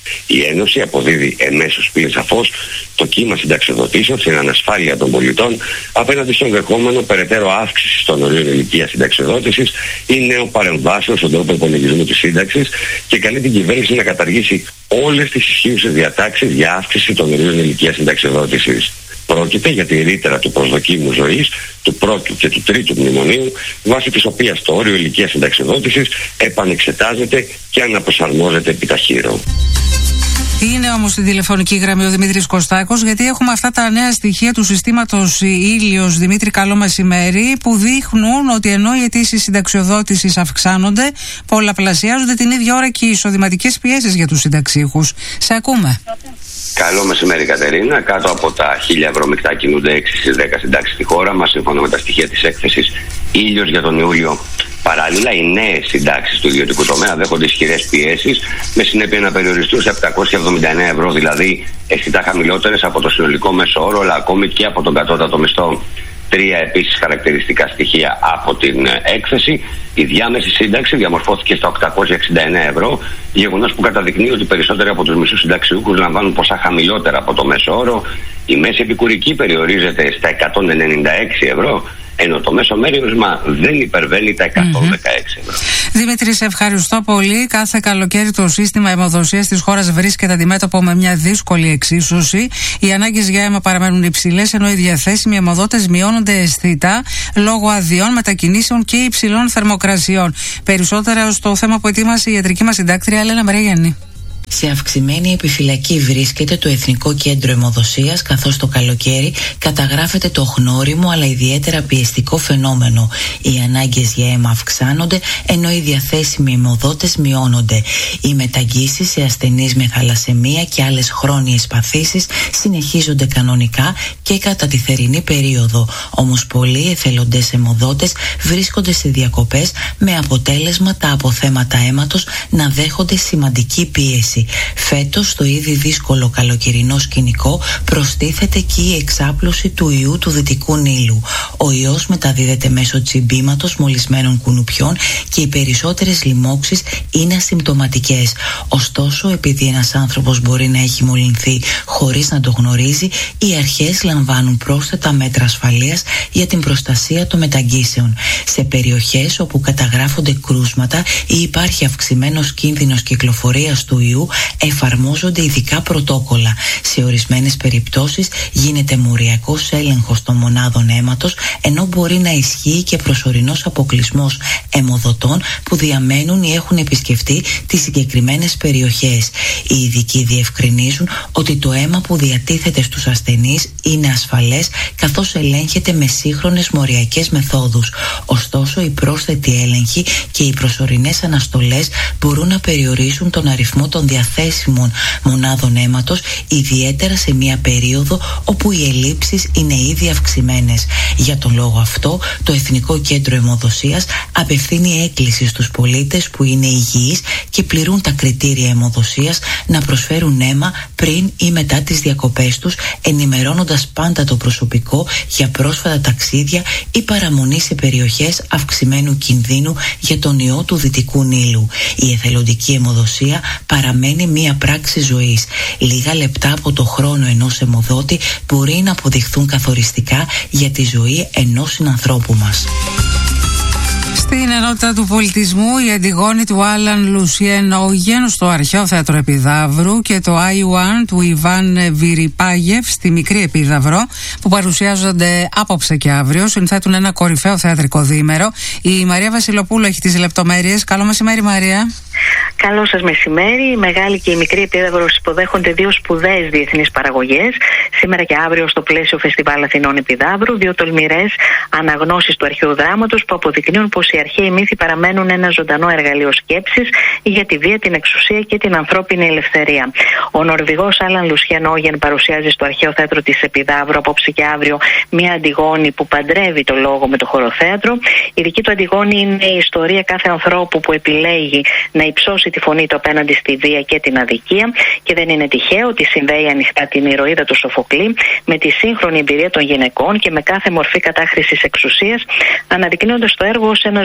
Η Ένωση αποδίδει εμέσως πλην σαφώς το κύμα συνταξιοδοτήσεων στην ανασφάλεια των πολιτών απέναντι στον δεχόμενο περαιτέρω αύξηση των ορίων ηλικίας συνταξιοδότησης ή νέων παρεμβάσεων στον τρόπο υπολογισμού της σύνταξης και καλεί την κυβέρνηση να καταργήσει όλες τις ισχύουσες διατάξεις για αύξηση των ορίων ηλικίας συνταξιοδότησης. Πρόκειται για τη ρήτρα του προσδοκίμου ζωής του πρώτου και του τρίτου μνημονίου, βάσει της οποίας το όριο ηλικίας συνταξιοδότησης επανεξετάζεται και αναπροσαρμόζεται επί ταχύρω. Είναι όμως στην τηλεφωνική γραμμή ο Δημήτρης Κωστάκος, γιατί έχουμε αυτά τα νέα στοιχεία του συστήματος Ήλιος. Δημήτρη, καλό μεσημέρι, που δείχνουν ότι ενώ οι αιτήσεις συνταξιοδότησης αυξάνονται, πολλαπλασιάζονται την ίδια ώρα και οι εισοδηματικές πιέσεις για τους συνταξίχους. Σε ακούμε. Καλό μεσημέρι, Κατερίνα. Κάτω από τα χίλια ευρώ μεικτά κινούνται έξι στις δέκα συντάξεις στη χώρα μας, σύμφωνα με τα στοιχεία της έκθεσης Ήλιος για τον Ιούλιο. Παράλληλα, οι νέες συντάξεις του ιδιωτικού τομέα δέχονται ισχυρές πιέσεις, με συνέπεια να περιοριστούν σε επτακόσια εβδομήντα εννέα ευρώ, δηλαδή αισθητά χαμηλότερες από το συνολικό μέσο όρο, αλλά ακόμη και από τον κατώτατο μισθό. Τρία επίσης χαρακτηριστικά στοιχεία από την έκθεση. Η διάμεση σύνταξη διαμορφώθηκε στα οκτακόσια εξήντα εννέα ευρώ, γεγονός που καταδεικνύει ότι περισσότεροι από τους μισούς συνταξιούχους λαμβάνουν ποσά χαμηλότερα από το μέσο όρο. Η μέση επικουρική περιορίζεται στα εκατόν ενενήντα έξι ευρώ, ενώ το μέσο μέρισμα δεν υπερβαίνει τα εκατόν δεκαέξι ευρώ. Δημήτρη, σε ευχαριστώ πολύ. Κάθε καλοκαίρι το σύστημα αιμοδοσίας της χώρας βρίσκεται αντιμέτωπο με μια δύσκολη εξίσωση. Οι ανάγκες για αίμα παραμένουν υψηλές, ενώ οι διαθέσιμοι αιμοδότες μειώνονται αισθητά λόγω αδειών, μετακινήσεων και υψηλών θερμοκρασιών. Περισσότερα στο θέμα που ετοίμασε η ιατρική μας συντάκτρια Έλενα Μαριγιάννη. Σε αυξημένη επιφυλακή βρίσκεται το Εθνικό Κέντρο Αιμοδοσίας, καθώς το καλοκαίρι καταγράφεται το χνώριμο αλλά ιδιαίτερα πιεστικό φαινόμενο. Οι ανάγκες για αίμα αυξάνονται, ενώ οι διαθέσιμοι αιμοδότες μειώνονται. Οι μεταγγίσεις σε ασθενείς με θαλασσαιμία και άλλες χρόνιες παθήσεις συνεχίζονται κανονικά και κατά τη θερινή περίοδο. Όμως πολλοί εθελοντές αιμοδότες βρίσκονται σε διακοπές, με αποτέλεσμα τα αποθέματα αίματος να δέχονται σημαντική πίεση. Φέτος, στο ήδη δύσκολο καλοκαιρινό σκηνικό, προστίθεται και η εξάπλωση του ιού του Δυτικού Νείλου. Ο ιός μεταδίδεται μέσω τσιμπήματος μολυσμένων κουνουπιών και οι περισσότερες λοιμώξεις είναι ασυμπτωματικές. Ωστόσο, επειδή ένας άνθρωπος μπορεί να έχει μολυνθεί χωρίς να το γνωρίζει, οι αρχές λαμβάνουν πρόσθετα μέτρα ασφαλείας για την προστασία των μεταγγίσεων. Σε περιοχές όπου καταγράφονται κρούσματα ή υπάρχει αυξημένος κίνδυνος κυκλοφορίας του ιού, εφαρμόζονται ειδικά πρωτόκολλα. Σε ορισμένες περιπτώσεις γίνεται μοριακός έλεγχος των μονάδων αίματος, ενώ μπορεί να ισχύει και προσωρινός αποκλεισμός αιμοδοτών που διαμένουν ή έχουν επισκεφτεί τις συγκεκριμένες περιοχές. Οι ειδικοί διευκρινίζουν ότι το αίμα που διατίθεται στους ασθενείς είναι ασφαλές, καθώς ελέγχεται με σύγχρονες μοριακές μεθόδους. Ωστόσο, οι πρόσθετοι έλεγχοι και οι προσωρινές αναστολές μπορούν να περιορίσουν τον αριθμό των διαθέσιμων μονάδων αίματος, ιδιαίτερα σε μια περίοδο όπου οι ελλείψεις είναι ήδη αυξημένες. Για τον λόγο αυτό, το Εθνικό Κέντρο Αιμοδοσίας απευθύνει έκκληση στους πολίτες που είναι υγιείς και πληρούν τα κριτήρια αιμοδοσίας να προσφέρουν αίμα πριν ή μετά τις διακοπές τους, ενημερώνοντας πάντα το προσωπικό για πρόσφατα ταξίδια ή παραμονή σε περιοχές αυξημένου κινδύνου για τον ιό του Δυτικού Νείλου. Η εθελοντική αιμοδοσία παραμένει μία πράξη ζωής. Λίγα λεπτά από το χρόνο ενός αιμοδότη μπορεί να αποδειχθούν καθοριστικά για τη ζωή ενός συνανθρώπου μας. Στην ενότητα του πολιτισμού, η Αντιγόνη του Άλαν Λουσιέν Όγεν στο Αρχαίο Θέατρο Επιδαύρου και το άι ουάν του Ιβάν Βιριπάγεφ στη Μικρή Επίδαυρο, που παρουσιάζονται απόψε και αύριο, συνθέτουν ένα κορυφαίο θεατρικό διήμερο. Η Μαρία Βασιλοπούλου έχει τις λεπτομέρειες. Καλό μεσημέρι, Μαρία. Καλό σας μεσημέρι. Η Μεγάλη και η Μικρή Επίδαυρος υποδέχονται δύο σπουδαίες διεθνείς παραγωγές. Σήμερα και αύριο στο πλαίσιο Φεστιβάλ Αθηνών Επιδαύρου, δύο τολμηρές αναγνώσεις του αρχαίου δράματος που αποδεικνύουν πως οι αρχαίοι μύθοι παραμένουν ένα ζωντανό εργαλείο σκέψης για τη βία, την εξουσία και την ανθρώπινη ελευθερία. Ο Νορβηγός Άλαν Λουσιέν Όγεν παρουσιάζει στο Αρχαίο Θέατρο της Επιδαύρου απόψε και αύριο μια Αντιγόνη που παντρεύει το λόγο με το χωροθέατρο. Η δική του Αντιγόνη είναι η ιστορία κάθε ανθρώπου που επιλέγει να υψώσει τη φωνή του απέναντι στη βία και την αδικία, και δεν είναι τυχαίο ότι συνδέει ανοιχτά την ηρωίδα του Σοφοκλή με τη σύγχρονη εμπειρία των γυναικών και με κάθε μορφή κατάχρησης εξουσίας, αναδεικνύοντας το έργο ως ένα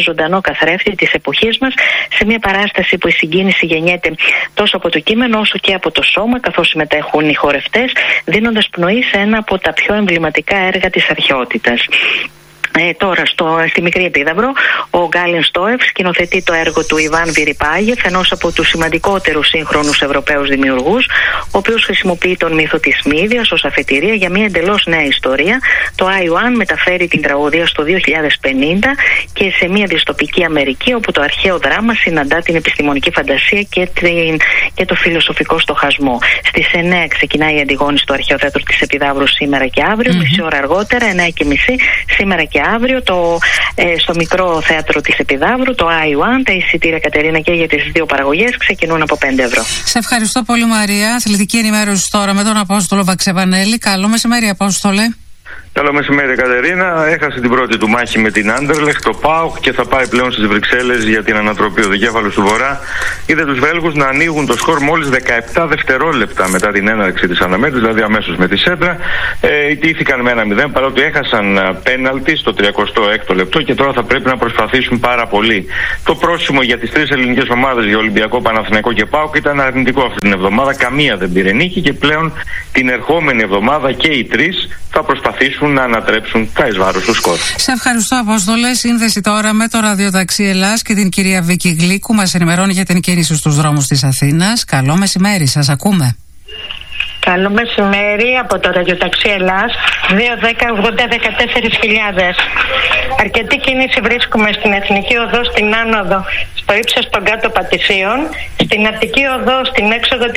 ζωντανό καθρέφτη της εποχής μας, σε μια παράσταση που η συγκίνηση γεννιέται τόσο από το κείμενο όσο και από το σώμα, καθώς συμμετέχουν οι χορευτές, δίνοντας πνοή σε ένα από τα πιο εμβληματικά έργα της αρχαιότητας. Ε, τώρα στο, στη Μικρή Επίδαυρο ο Γκάλιν Στόεφ σκηνοθετεί το έργο του Ιβάν Βιριπάγεφ, ενός από τους σημαντικότερους σύγχρονους Ευρωπαίους δημιουργούς, ο οποίος χρησιμοποιεί τον μύθο της Μύδιας ως αφετηρία για μια εντελώς νέα ιστορία. Το Άιουαν μεταφέρει την τραγωδία στο δύο χιλιάδες πενήντα και σε μια δυστοπική Αμερική, όπου το αρχαίο δράμα συναντά την επιστημονική φαντασία και, την, και το φιλοσοφικό στοχασμό. Στις εννέα ξεκινάει η Αντιγόνη στο Αρχαίο Θέατρο της Επιδαύρου σήμερα και αύριο, mm-hmm. μισή ώρα αργότερα, εννέα και μισή σήμερα και αύριο το, ε, στο μικρό θέατρο της Επιδαύρου, το Άιουαν. Τα εισιτήρια, Κατερίνα, και για τις δύο παραγωγές ξεκινούν από πέντε ευρώ. Σε ευχαριστώ πολύ, Μαρία. Αθλητική ενημέρωση τώρα με τον Απόστολο Βαξεβανέλη. Καλό μεσημέρι, Απόστολε. Καλό μεσημέρι, Κατερίνα. Έχασε την πρώτη του μάχη με την Άντερλεχτ, το ΠΑΟΚ, και θα πάει πλέον στις Βρυξέλλες για την ανατροπή. Ο δικέφαλος του Βορρά είδε τους Βέλγους να ανοίγουν το σκορ μόλις δεκαεπτά δευτερόλεπτα μετά την έναρξη της αναμέτρησης, δηλαδή αμέσως με τη σέντρα. Ε, ιτήθηκαν με ένα μηδέν, παρότι έχασαν πέναλτι στο τριακοστό έκτο λεπτό και τώρα θα πρέπει να προσπαθήσουν πάρα πολύ. Το πρόσημο για τις τρεις ελληνικές ομάδες, για Ολυμπιακό, Παναθηναϊκό και ΠΑΟΚ, ήταν αρνητικό αυτή την εβδομάδα. Καμία δεν πήρε νίκη και πλέον την ερχόμενη εβδομάδα και οι τρεις θα προσπαθήσουν να ανατρέψουν τα εις βάρος του σκορ. Σε ευχαριστώ, Απόστολε. Σύνδεση τώρα με το ραδιοταξί Ελλάς και την κυρία Βίκη Γλίκου. Μας ενημερώνει για την κίνηση στους δρόμους της Αθήνας. Καλό μεσημέρι, σας ακούμε. Καλό μεσημέρι από το ραδιοταξί Ελλάς, δύο δέκα ογδόντα δεκατέσσερα χιλιάδες. Αρκετή κίνηση βρίσκουμε στην Εθνική Οδό στην άνοδο στο ύψος των κάτω Πατησίων, στην Αττική Οδό στην έξοδο